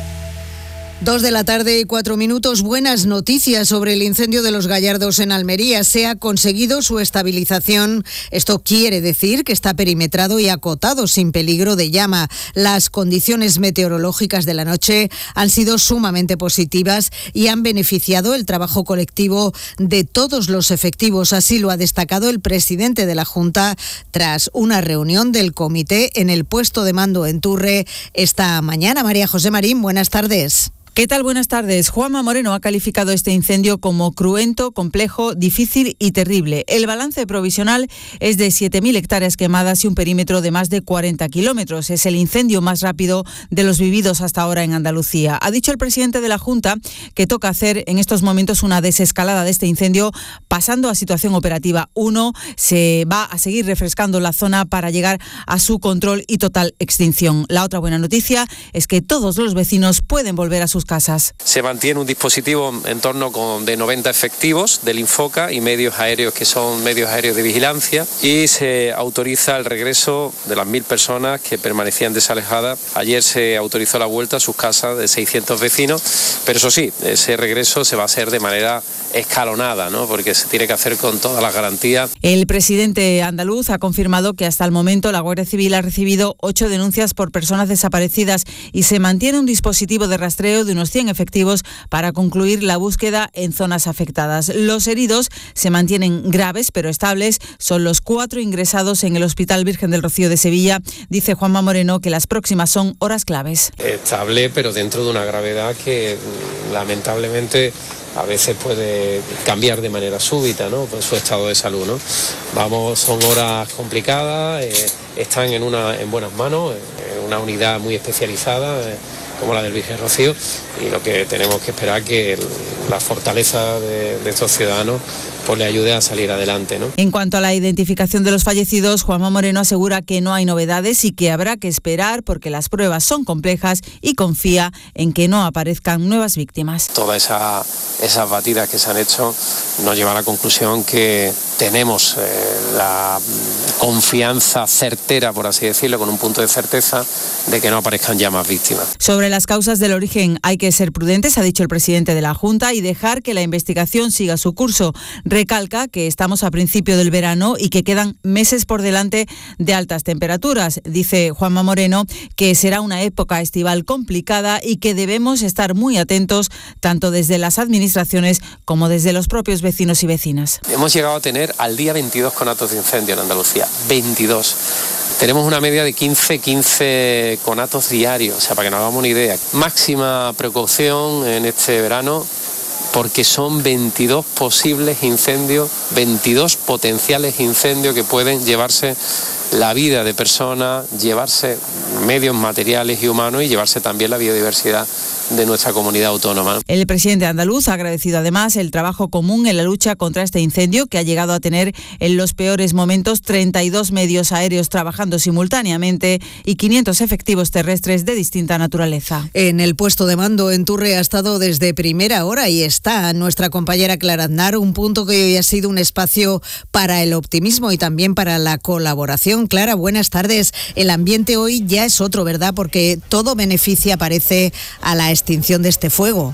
2:04 p.m. Buenas noticias sobre el incendio de los Gallardos en Almería. Se ha conseguido su estabilización. Esto quiere decir que está perimetrado y acotado sin peligro de llama. Las condiciones meteorológicas de la noche han sido sumamente positivas y han beneficiado el trabajo colectivo de todos los efectivos. Así lo ha destacado el presidente de la Junta tras una reunión del comité en el puesto de mando en Turre esta mañana. María José Marín, buenas tardes. ¿Qué tal? Buenas tardes. Juanma Moreno ha calificado este incendio como cruento, complejo, difícil y terrible. El balance provisional es de 7.000 hectáreas quemadas y un perímetro de más de 40 kilómetros. Es el incendio más rápido de los vividos hasta ahora en Andalucía. Ha dicho el presidente de la Junta que toca hacer en estos momentos una desescalada de este incendio, pasando a situación operativa 1. Se va a seguir refrescando la zona para llegar a su control y total extinción. La otra buena noticia es que todos los vecinos pueden volver a sus casas. Se mantiene un dispositivo en torno de 90 efectivos del Infoca y medios aéreos que son medios aéreos de vigilancia, y se autoriza el regreso de las 1.000 personas que permanecían desalojadas. Ayer se autorizó la vuelta a sus casas de 600 vecinos, pero eso sí, ese regreso se va a hacer de manera escalonada, ¿no? Porque se tiene que hacer con todas las garantías. El presidente andaluz ha confirmado que hasta el momento la Guardia Civil ha recibido 8 denuncias por personas desaparecidas y se mantiene un dispositivo de rastreo de unos 100 efectivos para concluir la búsqueda en zonas afectadas. Los heridos se mantienen graves pero estables. Son los 4 ingresados en el Hospital Virgen del Rocío de Sevilla. Dice Juanma Moreno que las próximas son horas claves. Estable, pero dentro de una gravedad que lamentablemente a veces puede cambiar de manera súbita, ¿no? Por su estado de salud, ¿no? Son horas complicadas, están en buenas manos, en una unidad muy especializada como la del Virgen Rocío, y lo que tenemos que esperar que la fortaleza de estos ciudadanos pues le ayude a salir adelante, ¿no? En cuanto a la identificación de los fallecidos, Juanma Moreno asegura que no hay novedades y que habrá que esperar porque las pruebas son complejas y confía en que no aparezcan nuevas víctimas. Todas esas batidas que se han hecho nos llevan a la conclusión que tenemos la confianza certera, por así decirlo, con un punto de certeza de que no aparezcan ya más víctimas. Sobre las causas del origen hay que ser prudentes, ha dicho el presidente de la Junta, y dejar que la investigación siga su curso. Recalca que estamos a principio del verano y que quedan meses por delante de altas temperaturas. Dice Juanma Moreno que será una época estival complicada y que debemos estar muy atentos tanto desde las administraciones como desde los propios vecinos y vecinas. Hemos llegado a tener al día 22 conatos de incendio en Andalucía, 22. Tenemos una media de 15 conatos diarios, o sea, para que nos hagamos una idea. Máxima precaución en este verano, porque son 22 posibles incendios, 22 potenciales incendios que pueden llevarse la vida de personas, llevarse medios materiales y humanos y llevarse también la biodiversidad de nuestra comunidad autónoma. El presidente andaluz ha agradecido además el trabajo común en la lucha contra este incendio, que ha llegado a tener en los peores momentos 32 medios aéreos trabajando simultáneamente y 500 efectivos terrestres de distinta naturaleza. En el puesto de mando en Turre ha estado desde primera hora y está nuestra compañera Clara Aznar, un punto que hoy ha sido un espacio para el optimismo y también para la colaboración. Clara, buenas tardes. El ambiente hoy ya es otro, ¿verdad? Porque todo beneficia, parece, a la extinción de este fuego.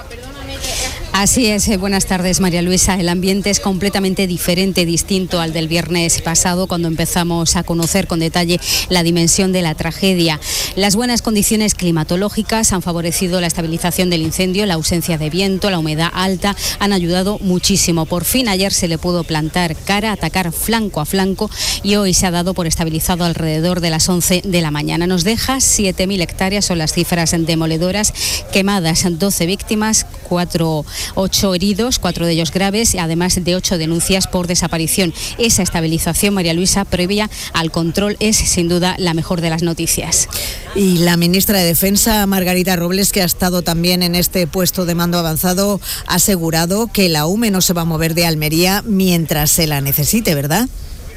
Así es, buenas tardes María Luisa. El ambiente es completamente diferente, distinto al del viernes pasado, cuando empezamos a conocer con detalle la dimensión de la tragedia. Las buenas condiciones climatológicas han favorecido la estabilización del incendio, la ausencia de viento, la humedad alta, han ayudado muchísimo. Por fin ayer se le pudo plantar cara, atacar flanco a flanco, y hoy se ha dado por estabilizado alrededor de las 11 de la mañana. Nos deja 7.000 hectáreas, son las cifras demoledoras, quemadas 12 víctimas, 4 8 heridos, 4 de ellos graves, además de 8 denuncias por desaparición. Esa estabilización, María Luisa, previa al control, es sin duda la mejor de las noticias. Y la ministra de Defensa, Margarita Robles, que ha estado también en este puesto de mando avanzado, ha asegurado que la UME no se va a mover de Almería mientras se la necesite, ¿verdad?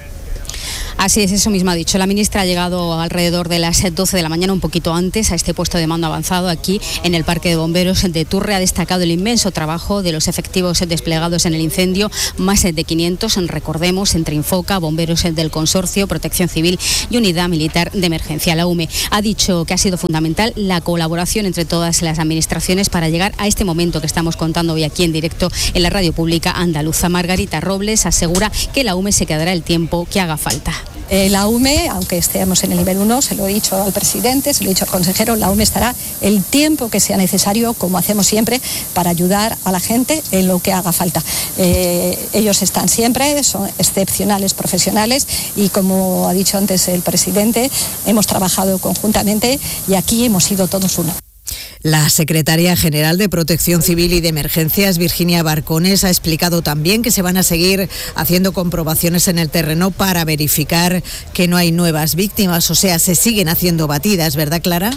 Así es, eso mismo ha dicho. La ministra ha llegado alrededor de las 12 de la mañana, un poquito antes, a este puesto de mando avanzado aquí en el Parque de Bomberos de Turre. Ha destacado el inmenso trabajo de los efectivos desplegados en el incendio, más de 500, recordemos, entre Infoca, bomberos del Consorcio, Protección Civil y Unidad Militar de Emergencia, la UME. Ha dicho que ha sido fundamental la colaboración entre todas las administraciones para llegar a este momento que estamos contando hoy aquí en directo en la radio pública andaluza. Margarita Robles asegura que la UME se quedará el tiempo que haga falta. La UME, aunque estemos en el nivel 1, se lo he dicho al presidente, se lo he dicho al consejero, la UME estará el tiempo que sea necesario, como hacemos siempre, para ayudar a la gente en lo que haga falta. Ellos están siempre, son excepcionales profesionales y, como ha dicho antes el presidente, hemos trabajado conjuntamente y aquí hemos sido todos uno. La secretaria general de Protección Civil y de Emergencias, Virginia Barcones, ha explicado también que se van a seguir haciendo comprobaciones en el terreno para verificar que no hay nuevas víctimas, o sea, se siguen haciendo batidas, ¿verdad, Clara?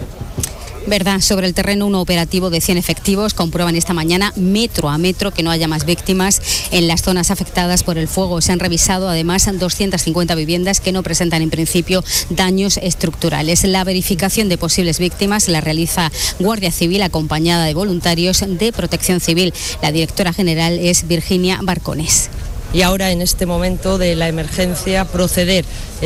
Verdad, sobre el terreno un operativo de 100 efectivos comprueban esta mañana metro a metro que no haya más víctimas en las zonas afectadas por el fuego. Se han revisado además 250 viviendas que no presentan en principio daños estructurales. La verificación de posibles víctimas la realiza Guardia Civil acompañada de voluntarios de Protección Civil. La directora general es Virginia Barcones. Y ahora, en este momento de la emergencia, proceder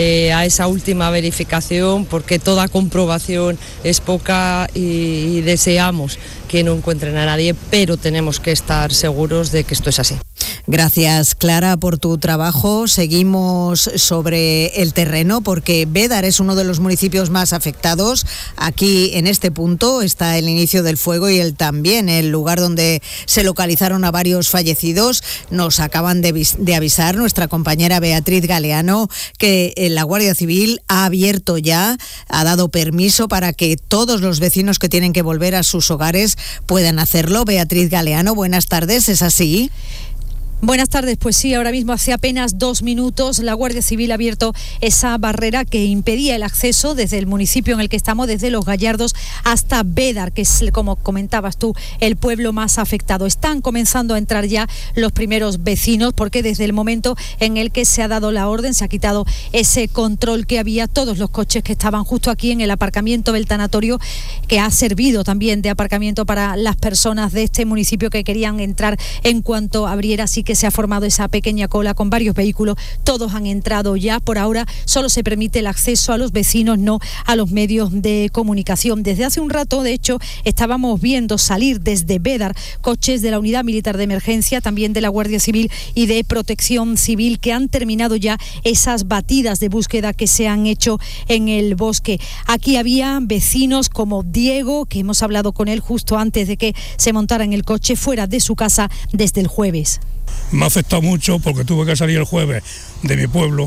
a esa última verificación, porque toda comprobación es poca y deseamos que no encuentren a nadie, pero tenemos que estar seguros de que esto es así. Gracias, Clara, por tu trabajo. Seguimos sobre el terreno porque Bédar es uno de los municipios más afectados. Aquí, en este punto, está el inicio del fuego y también el lugar donde se localizaron a varios fallecidos. Nos acaban de avisar nuestra compañera Beatriz Galeano que la Guardia Civil ha abierto ya, ha dado permiso para que todos los vecinos que tienen que volver a sus hogares puedan hacerlo. Beatriz Galeano, buenas tardes, ¿es así? Buenas tardes, pues sí, ahora mismo hace apenas 2 minutos la Guardia Civil ha abierto esa barrera que impedía el acceso desde el municipio en el que estamos, desde Los Gallardos hasta Bédar, que es, como comentabas tú, el pueblo más afectado. Están comenzando a entrar ya los primeros vecinos porque desde el momento en el que se ha dado la orden, se ha quitado ese control que había, todos los coches que estaban justo aquí en el aparcamiento del tanatorio, que ha servido también de aparcamiento para las personas de este municipio que querían entrar en cuanto abriera, así que se ha formado esa pequeña cola con varios vehículos, todos han entrado ya. Por ahora solo se permite el acceso a los vecinos, no a los medios de comunicación. Desde hace un rato, de hecho, estábamos viendo salir desde Bédar coches de la Unidad Militar de Emergencia, también de la Guardia Civil y de Protección Civil, que han terminado ya esas batidas de búsqueda que se han hecho en el bosque. Aquí había vecinos como Diego, que hemos hablado con él justo antes de que se montara en el coche, fuera de su casa desde el jueves. Me ha afectado mucho porque tuve que salir el jueves de mi pueblo.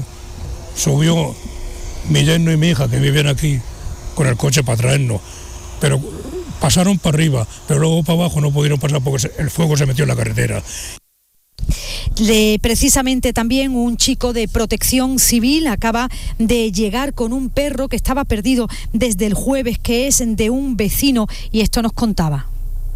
Subió mi yerno y mi hija que viven aquí con el coche para traernos, pero pasaron para arriba, pero luego para abajo no pudieron pasar porque el fuego se metió en la carretera. Precisamente también un chico de Protección Civil acaba de llegar con un perro que estaba perdido desde el jueves, que es de un vecino, y esto nos contaba.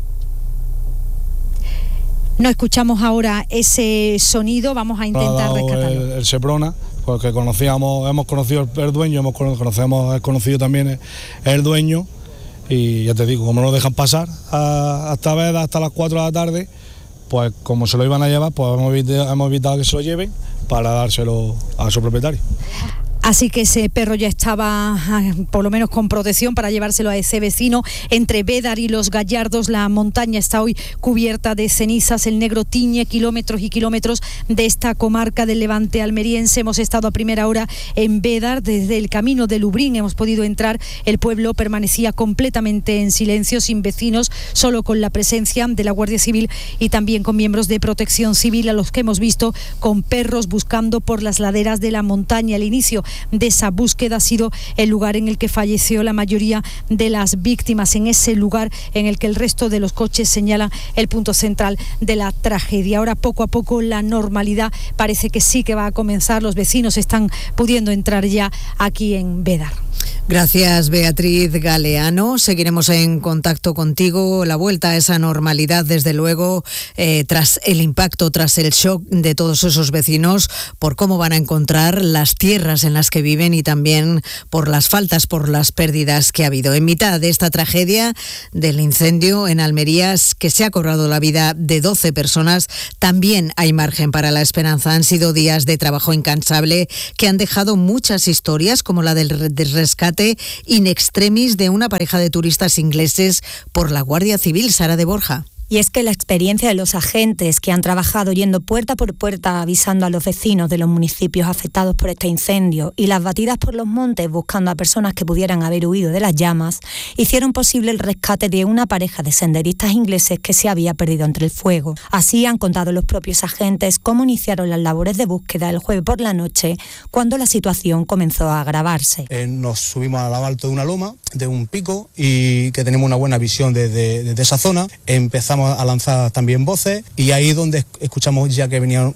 No escuchamos ahora ese sonido, vamos a intentar rescatarlo. El Seprona, porque hemos conocido el dueño, hemos conocido también el dueño, y ya te digo, como no dejan pasar hasta Bédar hasta las 4 de la tarde, pues como se lo iban a llevar, pues hemos evitado que se lo lleven para dárselo a su propietario. Así que ese perro ya estaba por lo menos con protección para llevárselo a ese vecino. Entre Bédar y Los Gallardos la montaña está hoy cubierta de cenizas, el Negro tiñe kilómetros y kilómetros de esta comarca del Levante almeriense. Hemos estado a primera hora en Bédar, desde el camino de Lubrín hemos podido entrar. El pueblo permanecía completamente en silencio, sin vecinos, solo con la presencia de la Guardia Civil y también con miembros de Protección Civil, a los que hemos visto con perros buscando por las laderas de la montaña. El inicio de esa búsqueda ha sido el lugar en el que falleció la mayoría de las víctimas, en ese lugar en el que el resto de los coches señalan el punto central de la tragedia. Ahora poco a poco la normalidad parece que sí que va a comenzar. Los vecinos están pudiendo entrar ya aquí en Bédar. Gracias, Beatriz Galeano. Seguiremos en contacto contigo. La vuelta a esa normalidad, desde luego, tras el impacto, tras el shock de todos esos vecinos, por cómo van a encontrar las tierras en las que viven y también por las faltas, por las pérdidas que ha habido. En mitad de esta tragedia del incendio en Almería, que se ha cobrado la vida de 12 personas, también hay margen para la esperanza. Han sido días de trabajo incansable que han dejado muchas historias, como la del rescate in extremis de una pareja de turistas ingleses por la Guardia Civil. Sara de Borja. Y es que la experiencia de los agentes que han trabajado yendo puerta por puerta avisando a los vecinos de los municipios afectados por este incendio y las batidas por los montes buscando a personas que pudieran haber huido de las llamas hicieron posible el rescate de una pareja de senderistas ingleses que se había perdido entre el fuego. Así han contado los propios agentes cómo iniciaron las labores de búsqueda el jueves por la noche cuando la situación comenzó a agravarse. Nos subimos a lo alto de una loma, de un pico, y que tenemos una buena visión desde esa zona. Empezamos a lanzar también voces y ahí donde escuchamos ya que venía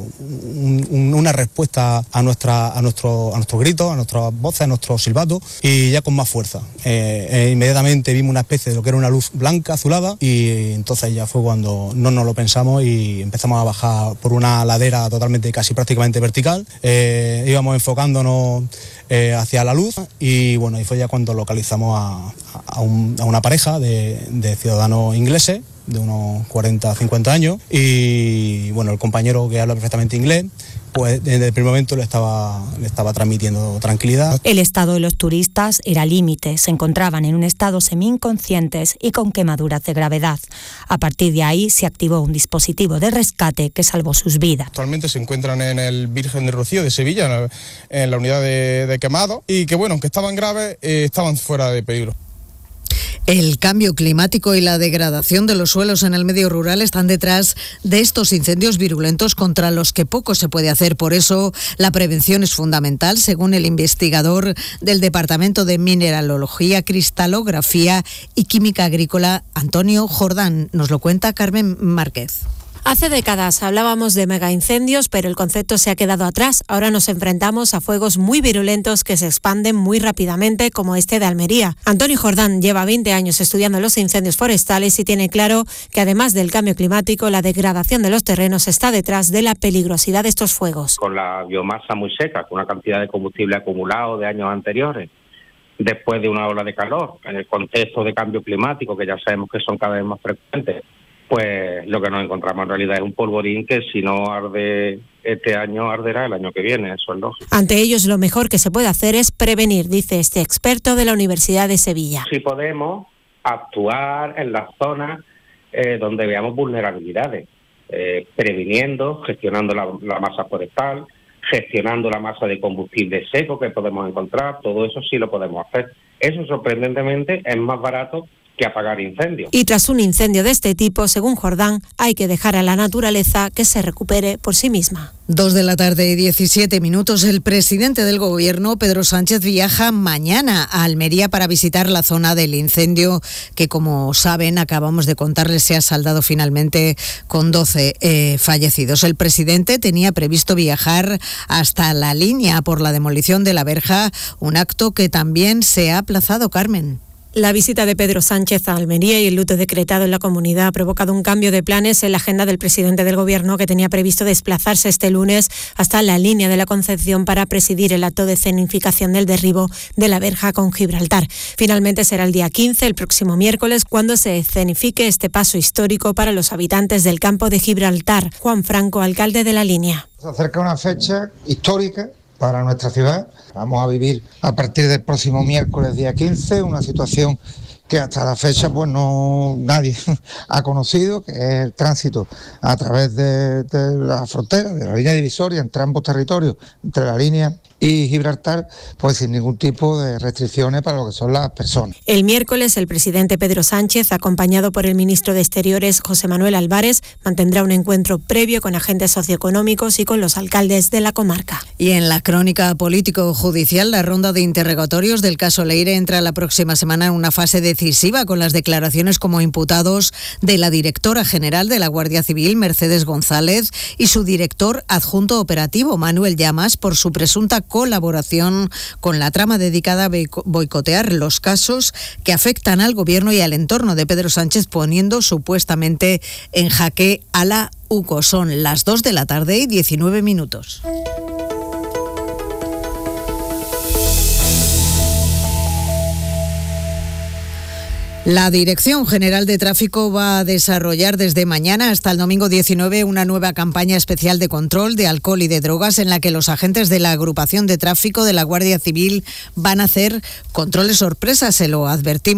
una respuesta a nuestros gritos, a nuestras voces, a nuestros silbatos, y ya con más fuerza. Inmediatamente vimos una especie de lo que era una luz blanca, azulada, y entonces ya fue cuando no nos lo pensamos y empezamos a bajar por una ladera totalmente, casi prácticamente vertical. Íbamos enfocándonos hacia la luz y bueno, ahí fue ya cuando localizamos a una pareja de ciudadanos ingleses de unos 40 50 años y bueno, el compañero que habla perfectamente inglés, pues desde el primer momento le estaba transmitiendo tranquilidad. El estado de los turistas era límite, se encontraban en un estado semi-inconscientes y con quemaduras de gravedad. A partir de ahí se activó un dispositivo de rescate que salvó sus vidas. Actualmente se encuentran en el Virgen del Rocío de Sevilla, en la unidad de quemado, y que bueno, aunque estaban graves, estaban fuera de peligro. El cambio climático y la degradación de los suelos en el medio rural están detrás de estos incendios virulentos contra los que poco se puede hacer. Por eso la prevención es fundamental, según el investigador del Departamento de Mineralogía, Cristalografía y Química Agrícola, Antonio Jordán. Nos lo cuenta Carmen Márquez. Hace décadas hablábamos de megaincendios, pero el concepto se ha quedado atrás. Ahora nos enfrentamos a fuegos muy virulentos que se expanden muy rápidamente, como este de Almería. Antonio Jordán lleva 20 años estudiando los incendios forestales y tiene claro que además del cambio climático, la degradación de los terrenos está detrás de la peligrosidad de estos fuegos. Con la biomasa muy seca, con una cantidad de combustible acumulado de años anteriores, después de una ola de calor, en el contexto de cambio climático, que ya sabemos que son cada vez más frecuentes, pues lo que nos encontramos en realidad es un polvorín que si no arde este año, arderá el año que viene, eso es lógico. Ante ellos lo mejor que se puede hacer es prevenir, dice este experto de la Universidad de Sevilla. Si podemos actuar en las zonas donde veamos vulnerabilidades, previniendo, gestionando la masa forestal, gestionando la masa de combustible seco que podemos encontrar, todo eso sí lo podemos hacer. Eso sorprendentemente es más barato que apagar incendios. Y tras un incendio de este tipo, según Jordán, hay que dejar a la naturaleza que se recupere por sí misma. 2:17 p.m. El presidente del Gobierno, Pedro Sánchez, viaja mañana a Almería para visitar la zona del incendio que, como saben, acabamos de contarles, se ha saldado finalmente con 12 fallecidos. El presidente tenía previsto viajar hasta La Línea por la demolición de la verja, un acto que también se ha aplazado, Carmen. La visita de Pedro Sánchez a Almería y el luto decretado en la comunidad ha provocado un cambio de planes en la agenda del presidente del Gobierno, que tenía previsto desplazarse este lunes hasta La Línea de la Concepción para presidir el acto de escenificación del derribo de la verja con Gibraltar. Finalmente será el día 15, el próximo miércoles, cuando se escenifique este paso histórico para los habitantes del campo de Gibraltar. Juan Franco, alcalde de La Línea. Se acerca una fecha histórica para nuestra ciudad. Vamos a vivir a partir del próximo miércoles, día 15, una situación que hasta la fecha pues no nadie ha conocido, que es el tránsito a través de la frontera, de la línea divisoria entre ambos territorios, entre La Línea y Gibraltar, pues sin ningún tipo de restricciones para lo que son las personas. El miércoles, el presidente Pedro Sánchez, acompañado por el ministro de Exteriores José Manuel Álvarez, mantendrá un encuentro previo con agentes socioeconómicos y con los alcaldes de la comarca. Y en la crónica político-judicial, la ronda de interrogatorios del caso Leire entra la próxima semana en una fase decisiva con las declaraciones como imputados de la directora general de la Guardia Civil, Mercedes González, y su director adjunto operativo, Manuel Llamas, por su presunta colaboración con la trama dedicada a boicotear los casos que afectan al gobierno y al entorno de Pedro Sánchez, poniendo supuestamente en jaque a la UCO. Son las 2:19 p.m. La Dirección General de Tráfico va a desarrollar desde mañana hasta el domingo 19 una nueva campaña especial de control de alcohol y de drogas en la que los agentes de la agrupación de tráfico de la Guardia Civil van a hacer controles sorpresa, se lo advertimos